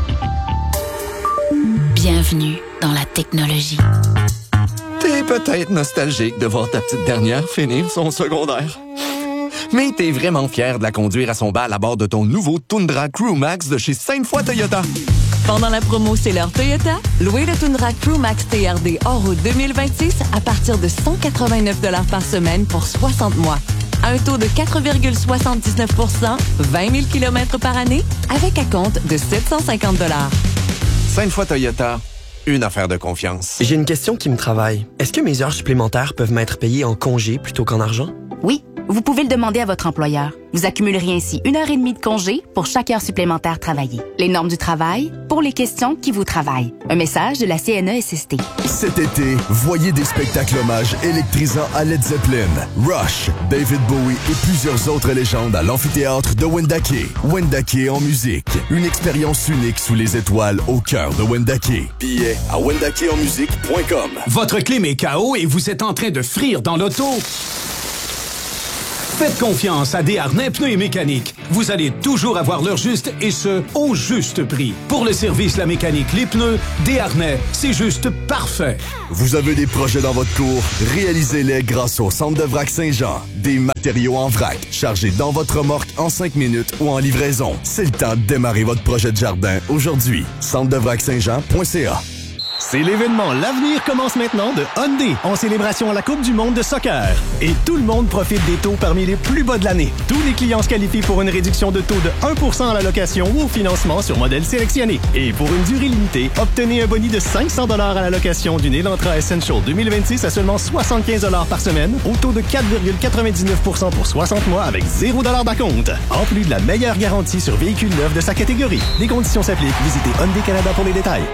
Bienvenue dans la technologie. T'es peut-être nostalgique de voir ta petite dernière finir son secondaire. Mais t'es vraiment fier de la conduire à son bal à bord de ton nouveau Tundra Crew Max de chez Sainte-Foy Toyota. Pendant la promo C'est l'heure Toyota, louez le Tundra Crew Max T R D hors route deux mille vingt-six à partir de cent quatre-vingt-neuf dollars par semaine pour soixante mois. À un taux de quatre virgule soixante-dix-neuf pour cent, vingt mille kilomètres par année, avec un compte de sept cent cinquante dollars. Sainte-Foy Toyota, une affaire de confiance. J'ai une question qui me travaille. Est-ce que mes heures supplémentaires peuvent m'être payées en congé plutôt qu'en argent? Oui, vous pouvez le demander à votre employeur. Vous accumuleriez ainsi une heure et demie de congé pour chaque heure supplémentaire travaillée. Les normes du travail pour les questions qui vous travaillent. Un message de la C N E S S T. Cet été, voyez des spectacles hommages électrisants à Led Zeppelin, Rush, David Bowie et plusieurs autres légendes à l'amphithéâtre de Wendake. Wendake en musique. Une expérience unique sous les étoiles au cœur de Wendake. Billets à wendake en musique point com. Votre clim est K O et vous êtes en train de frire dans l'auto? Faites confiance à Desharnais Pneus et Mécanique. Vous allez toujours avoir l'heure juste et ce, au juste prix. Pour le service, la mécanique, les pneus, Desharnais, c'est juste parfait. Vous avez des projets dans votre cour? Réalisez-les grâce au Centre de Vrac Saint-Jean. Des matériaux en vrac, chargés dans votre remorque en cinq minutes ou en livraison. C'est le temps de démarrer votre projet de jardin aujourd'hui. centre de vrac saint jean point c a. C'est l'événement L'avenir commence maintenant de Hyundai en célébration à la Coupe du monde de soccer. Et tout le monde profite des taux parmi les plus bas de l'année. Tous les clients se qualifient pour une réduction de taux de un pour cent à la location ou au financement sur modèle sélectionné. Et pour une durée limitée, obtenez un boni de cinq cents dollars à la location d'une Elantra Essential deux mille vingt-six à seulement soixante-quinze dollars par semaine au taux de quatre virgule quatre-vingt-dix-neuf pour cent pour soixante mois avec zéro dollar d'acompte. En plus de la meilleure garantie sur véhicules neufs de sa catégorie. Les conditions s'appliquent. Visitez Hyundai Canada pour les détails.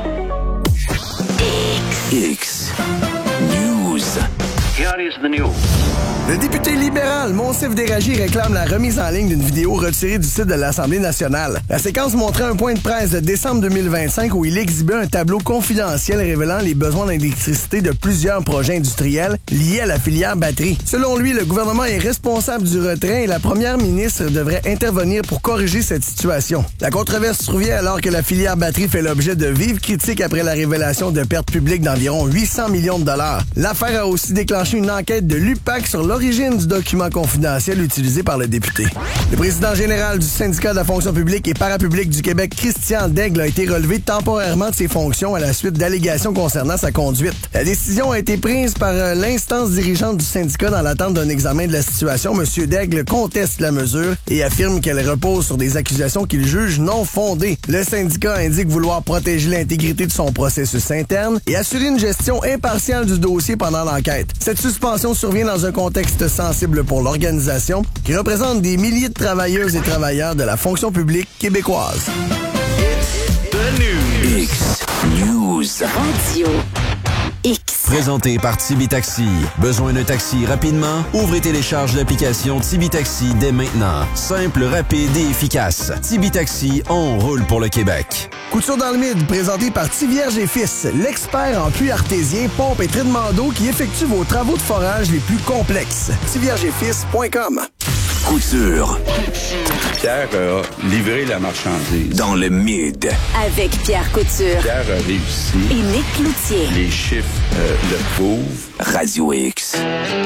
X News. Here is the news. Le député libéral Monsef Déragi réclame la remise en ligne d'une vidéo retirée du site de l'Assemblée nationale. La séquence montrait un point de presse de décembre deux mille vingt-cinq où il exhibait un tableau confidentiel révélant les besoins d'électricité de plusieurs projets industriels liés à la filière batterie. Selon lui, le gouvernement est responsable du retrait et la première ministre devrait intervenir pour corriger cette situation. La controverse survient alors que la filière batterie fait l'objet de vives critiques après la révélation de pertes publiques d'environ huit cents millions de dollars. L'affaire a aussi déclenché une enquête de l'U P A C sur l'origine du document confidentiel utilisé par le député. Le président général du syndicat de la fonction publique et parapublique du Québec, Christian Daigle, a été relevé temporairement de ses fonctions à la suite d'allégations concernant sa conduite. La décision a été prise par l'instance dirigeante du syndicat dans l'attente d'un examen de la situation. M. Daigle conteste la mesure et affirme qu'elle repose sur des accusations qu'il juge non fondées. Le syndicat indique vouloir protéger l'intégrité de son processus interne et assurer une gestion impartiale du dossier pendant l'enquête. Cette suspension survient dans un contexte sensible pour l'organisation qui représente des milliers de travailleuses et travailleurs de la fonction publique québécoise. The news. X News. Radio X. Présenté par Tibi Taxi. Besoin d'un taxi rapidement? Ouvrez et télécharge l'application Tibi Taxi dès maintenant. Simple, rapide et efficace. Tibi Taxi, on roule pour le Québec. Couture dans le mid, présenté par Tivierge et Fils, l'expert en puits artésien, pompe et traitement d'eau qui effectue vos travaux de forage les plus complexes. tivierge et fils point com. Couture. Pierre a livré la marchandise. Dans le mid. Avec Pierre Couture. Pierre a réussi. Et Nick Cloutier. Les chiffres euh, le prouvent. Radio X.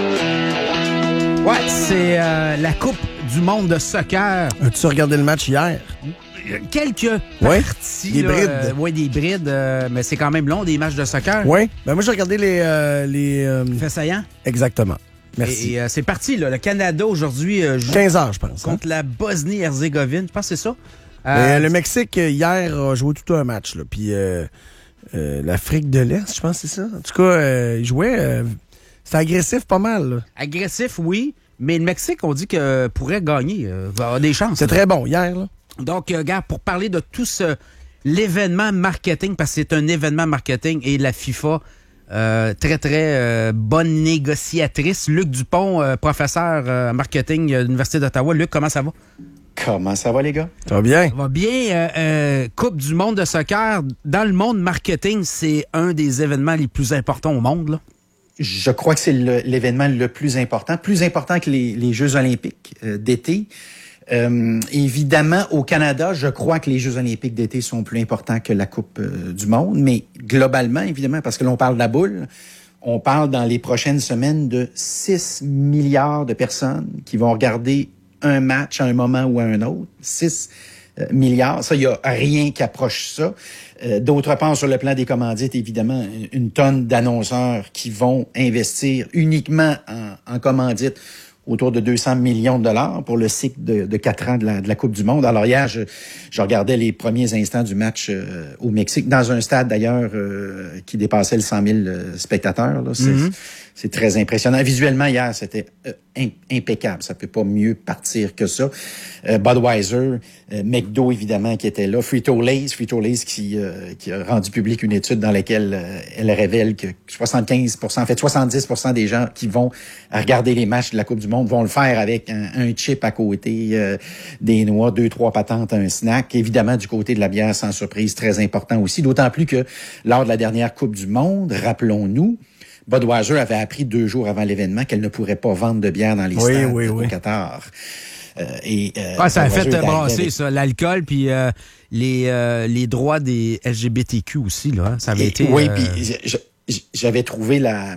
Ouais, c'est euh, la Coupe du monde de soccer. As-tu regardé le match hier? Quelques ouais, parties. des là, brides. Euh, oui, des brides, euh, mais c'est quand même long, des matchs de soccer. Oui. Ben moi, j'ai regardé les... Euh, les euh... Fait saillant. Exactement. Merci. Et, et euh, c'est parti, là. Le Canada, aujourd'hui, euh, joue quinze heures, je pense. contre hein? la Bosnie-Herzégovine. Je pense que c'est ça. Euh, le Mexique, hier, a joué tout un match. Là. Puis euh, euh, l'Afrique de l'Est, je pense que c'est ça. En tout cas, euh, il jouait... Euh, c'était agressif pas mal. Là. Agressif, oui. Mais le Mexique, on dit que pourrait gagner. Euh, va avoir des chances. C'est très bon, hier, là. Donc, euh, gars, pour parler de tout ce... l'événement marketing, parce que c'est un événement marketing et la FIFA... Euh, très, très euh, bonne négociatrice. Luc Dupont, euh, professeur euh, marketing à l'Université d'Ottawa. Luc, comment ça va? Comment ça va, les gars? Ça va bien. Ça va bien. Euh, euh, Coupe du monde de soccer. Dans le monde marketing, c'est un des événements les plus importants au monde, là. Je crois que c'est le, l'événement le plus important. Plus important que les, les Jeux olympiques euh, d'été. Euh, évidemment, au Canada, je crois que les Jeux olympiques d'été sont plus importants que la Coupe euh, du monde, mais globalement, évidemment, parce que l'on parle de la boule, on parle dans les prochaines semaines de six milliards de personnes qui vont regarder un match à un moment ou à un autre. six milliards, ça, il n'y a rien qui approche ça. Euh, d'autre part, sur le plan des commandites, évidemment, une tonne d'annonceurs qui vont investir uniquement en, en commandites autour de deux cents millions de dollars pour le cycle de, de quatre ans de la, de la Coupe du monde. Alors hier, je, je regardais les premiers instants du match euh, au Mexique, dans un stade d'ailleurs euh, qui dépassait le cent mille euh, spectateurs. Là. C'est, mm-hmm. c'est très impressionnant. Visuellement, hier, c'était euh, imp- impeccable. Ça peut pas mieux partir que ça. Euh, Budweiser, euh, McDo, évidemment, qui était là. Frito-Lays, Frito-Lays qui, euh, qui a rendu public une étude dans laquelle euh, elle révèle que soixante-quinze pour cent, en fait soixante-dix pour cent des gens qui vont regarder les matchs de la Coupe du monde vont le faire avec un, un chip à côté, euh, des noix, deux, trois patentes, un snack. Évidemment, du côté de la bière, sans surprise, très important aussi. D'autant plus que lors de la dernière Coupe du monde, rappelons-nous, Budweiser avait appris deux jours avant l'événement qu'elle ne pourrait pas vendre de bière dans les oui, stades oui, au oui. Qatar. Euh, et, euh, ah, ça a fait Budweiser brasser, avec... ça, l'alcool, puis euh, les, euh, les droits des L G B T Q aussi, là. Hein? Ça avait et, été... Oui, euh... puis j'avais trouvé la...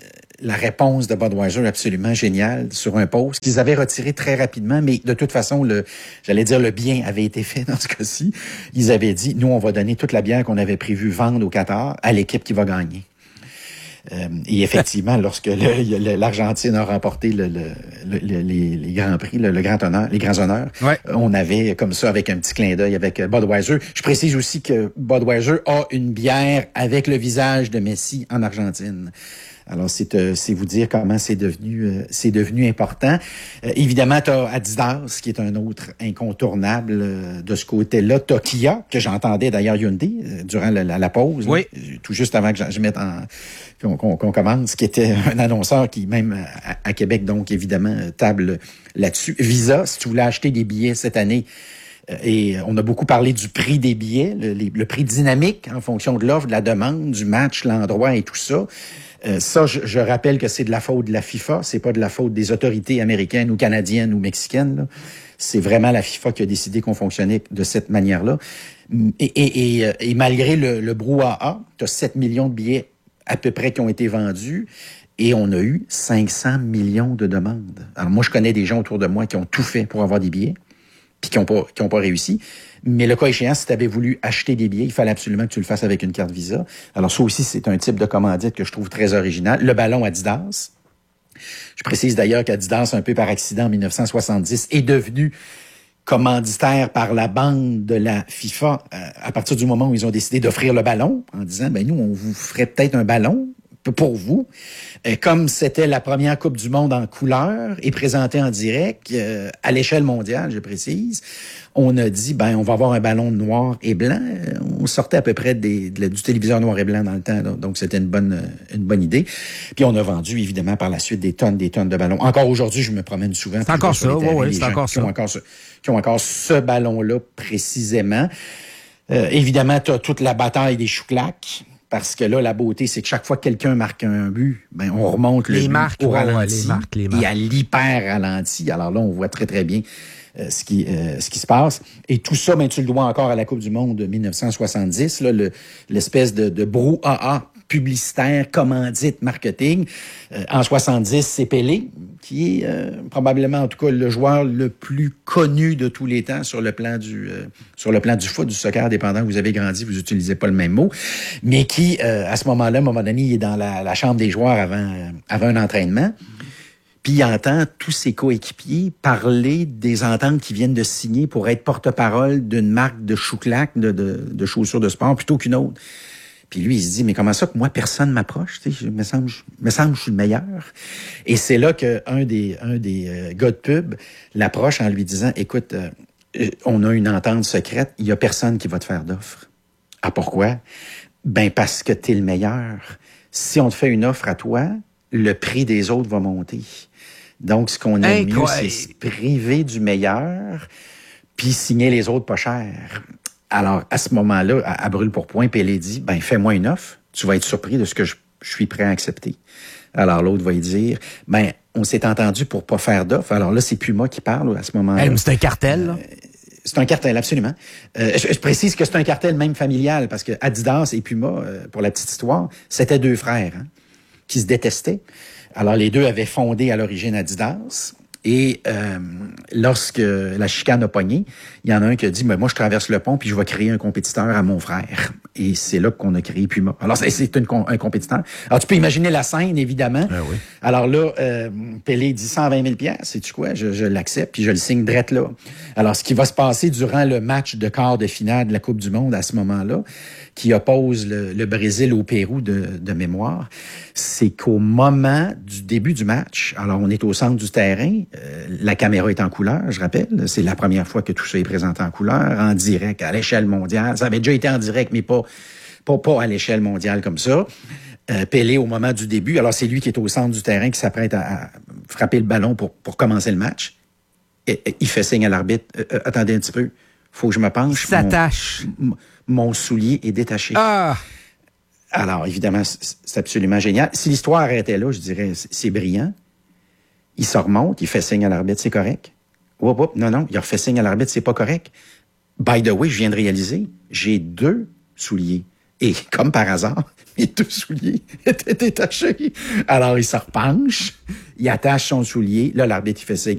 la réponse de Budweiser absolument géniale sur un post qu'ils avaient retiré très rapidement, mais de toute façon, le, j'allais dire le bien avait été fait dans ce cas-ci. Ils avaient dit, nous, on va donner toute la bière qu'on avait prévu vendre au Qatar à l'équipe qui va gagner. Euh, et effectivement, lorsque le, le, l'Argentine a remporté le, le, le, les, les grands prix, le, le grand honneur, les grands honneurs, ouais. on avait comme ça avec un petit clin d'œil avec Budweiser. Je précise aussi que Budweiser a une bière avec le visage de Messi en Argentine. Alors, c'est, euh, c'est vous dire comment c'est devenu euh, c'est devenu important. Euh, évidemment, tu as Adidas, qui est un autre incontournable euh, de ce côté-là. Tu as Kia, que j'entendais d'ailleurs Hyundai euh, durant la, la, la pause, oui. là, tout juste avant que je, je mette en qu'on, qu'on, qu'on commence, qui était un annonceur qui, même à, à Québec, donc évidemment, table là-dessus. Visa, si tu voulais acheter des billets cette année, et on a beaucoup parlé du prix des billets, le, le prix dynamique en fonction de l'offre, de la demande, du match, l'endroit et tout ça. Euh, ça, je, je rappelle que c'est de la faute de la FIFA, c'est pas de la faute des autorités américaines ou canadiennes ou mexicaines. Là. C'est vraiment la FIFA qui a décidé qu'on fonctionnait de cette manière-là. Et, et, et, et malgré le, le brouhaha, tu as sept millions de billets à peu près qui ont été vendus et on a eu cinq cents millions de demandes. Alors moi, je connais des gens autour de moi qui ont tout fait pour avoir des billets puis qui n'ont pas, qui ont pas réussi. Mais le cas échéant, si tu avais voulu acheter des billets, il fallait absolument que tu le fasses avec une carte Visa. Alors ça aussi, c'est un type de commandite que je trouve très original. Le ballon Adidas. Je précise d'ailleurs qu'Adidas, un peu par accident, en dix-neuf cent soixante-dix, est devenu commanditaire par la bande de la FIFA euh, à partir du moment où ils ont décidé d'offrir le ballon, en disant, ben nous, on vous ferait peut-être un ballon pour vous. Euh, comme c'était la première Coupe du monde en couleur et présentée en direct euh, à l'échelle mondiale, je précise, on a dit, ben, on va avoir un ballon noir et blanc. On sortait à peu près des, de, du téléviseur noir et blanc dans le temps, là, donc c'était une bonne, une bonne idée. Puis on a vendu, évidemment, par la suite des tonnes, des tonnes de ballons. Encore aujourd'hui, je me promène souvent. C'est encore ça, oui, oui, c'est encore ça. Qui ont encore ce, qui ont encore ce ballon-là précisément. Euh, évidemment, tu as toute la bataille des chouclacs. Parce que là, la beauté, c'est que chaque fois que quelqu'un marque un but, ben on remonte les le marques, but au ouais, ralenti les marques, les marques. et à l'hyper ralenti. Alors là, on voit très, très bien euh, ce qui euh, ce qui se passe. Et tout ça, ben, tu le dois encore à la Coupe du monde de dix-neuf cent soixante-dix, là, le, l'espèce de, de brouhaha publicitaire, commandite, marketing. Euh, en soixante-dix, c'est Pelé, qui est euh, probablement, en tout cas, le joueur le plus connu de tous les temps sur le plan du euh, sur le plan du foot, du soccer, dépendant où vous avez grandi, vous utilisez pas le même mot, mais qui, euh, à ce moment-là, à un moment donné, il est dans la, la chambre des joueurs avant, euh, avant un entraînement, puis il entend tous ses coéquipiers parler des ententes qu'ils viennent de signer pour être porte-parole d'une marque de chouclac, de, de, de chaussures de sport, plutôt qu'une autre. Puis lui, il se dit, mais comment ça que moi, personne m'approche? Tu sais, me semble, me semble que je suis le meilleur. Et c'est là qu'un des, un des euh, gars de pub l'approche en lui disant, écoute, euh, on a une entente secrète, il y a personne qui va te faire d'offre. Ah, pourquoi? Ben, parce que t'es le meilleur. Si on te fait une offre à toi, le prix des autres va monter. Donc, ce qu'on aime mieux, c'est se priver du meilleur, puis signer les autres pas cher. Alors, à ce moment-là, à, à brûle-pourpoint, Pelé dit, ben, fais-moi une offre, tu vas être surpris de ce que je, je suis prêt à accepter. Alors, l'autre va lui dire, ben, on s'est entendu pour pas faire d'offre. Alors là, c'est Puma qui parle à ce moment-là. Hey, c'est un cartel, là? Euh, c'est un cartel, absolument. Euh, je, je précise que c'est un cartel même familial, parce que Adidas et Puma, euh, pour la petite histoire, c'était deux frères, hein, qui se détestaient. Alors, les deux avaient fondé à l'origine Adidas. Et euh, lorsque la chicane a pogné, il y en a un qui a dit, ben, moi, je traverse le pont puis je vais créer un compétiteur à mon frère. Et c'est là qu'on a créé Puma. Alors, c'est, c'est une, un compétiteur. Alors, tu peux imaginer la scène, évidemment. Ah oui. Alors là, euh, Pelé dit cent vingt mille piastres, sais-tu quoi? Je, je l'accepte puis je le signe drette là. Alors, ce qui va se passer durant le match de quart de finale de la Coupe du monde à ce moment-là, qui oppose le, le Brésil au Pérou de, de mémoire, c'est qu'au moment du début du match, alors on est au centre du terrain, euh, la caméra est en couleur, je rappelle, c'est la première fois que tout ça est présenté en couleur, en direct, à l'échelle mondiale. Ça avait déjà été en direct, mais pas, pas, pas à l'échelle mondiale comme ça. Euh, Pelé, au moment du début, alors c'est lui qui est au centre du terrain, qui s'apprête à, à frapper le ballon pour, pour commencer le match. Et, et, il fait signe à l'arbitre, euh, euh, attendez un petit peu, faut que je me penche. Il s'attache. Mon, mon soulier est détaché. Ah! Alors, évidemment, c'est absolument génial. Si l'histoire arrêtait là, je dirais, c'est brillant. Il se remonte, il fait signe à l'arbitre, c'est correct. Oup, oup, non, non, il refait signe à l'arbitre, c'est pas correct. By the way, je viens de réaliser, j'ai deux souliers. Et comme par hasard, mes deux souliers étaient détachés. Alors, il se repenche, il attache son soulier. Là, l'arbitre, il fait signe.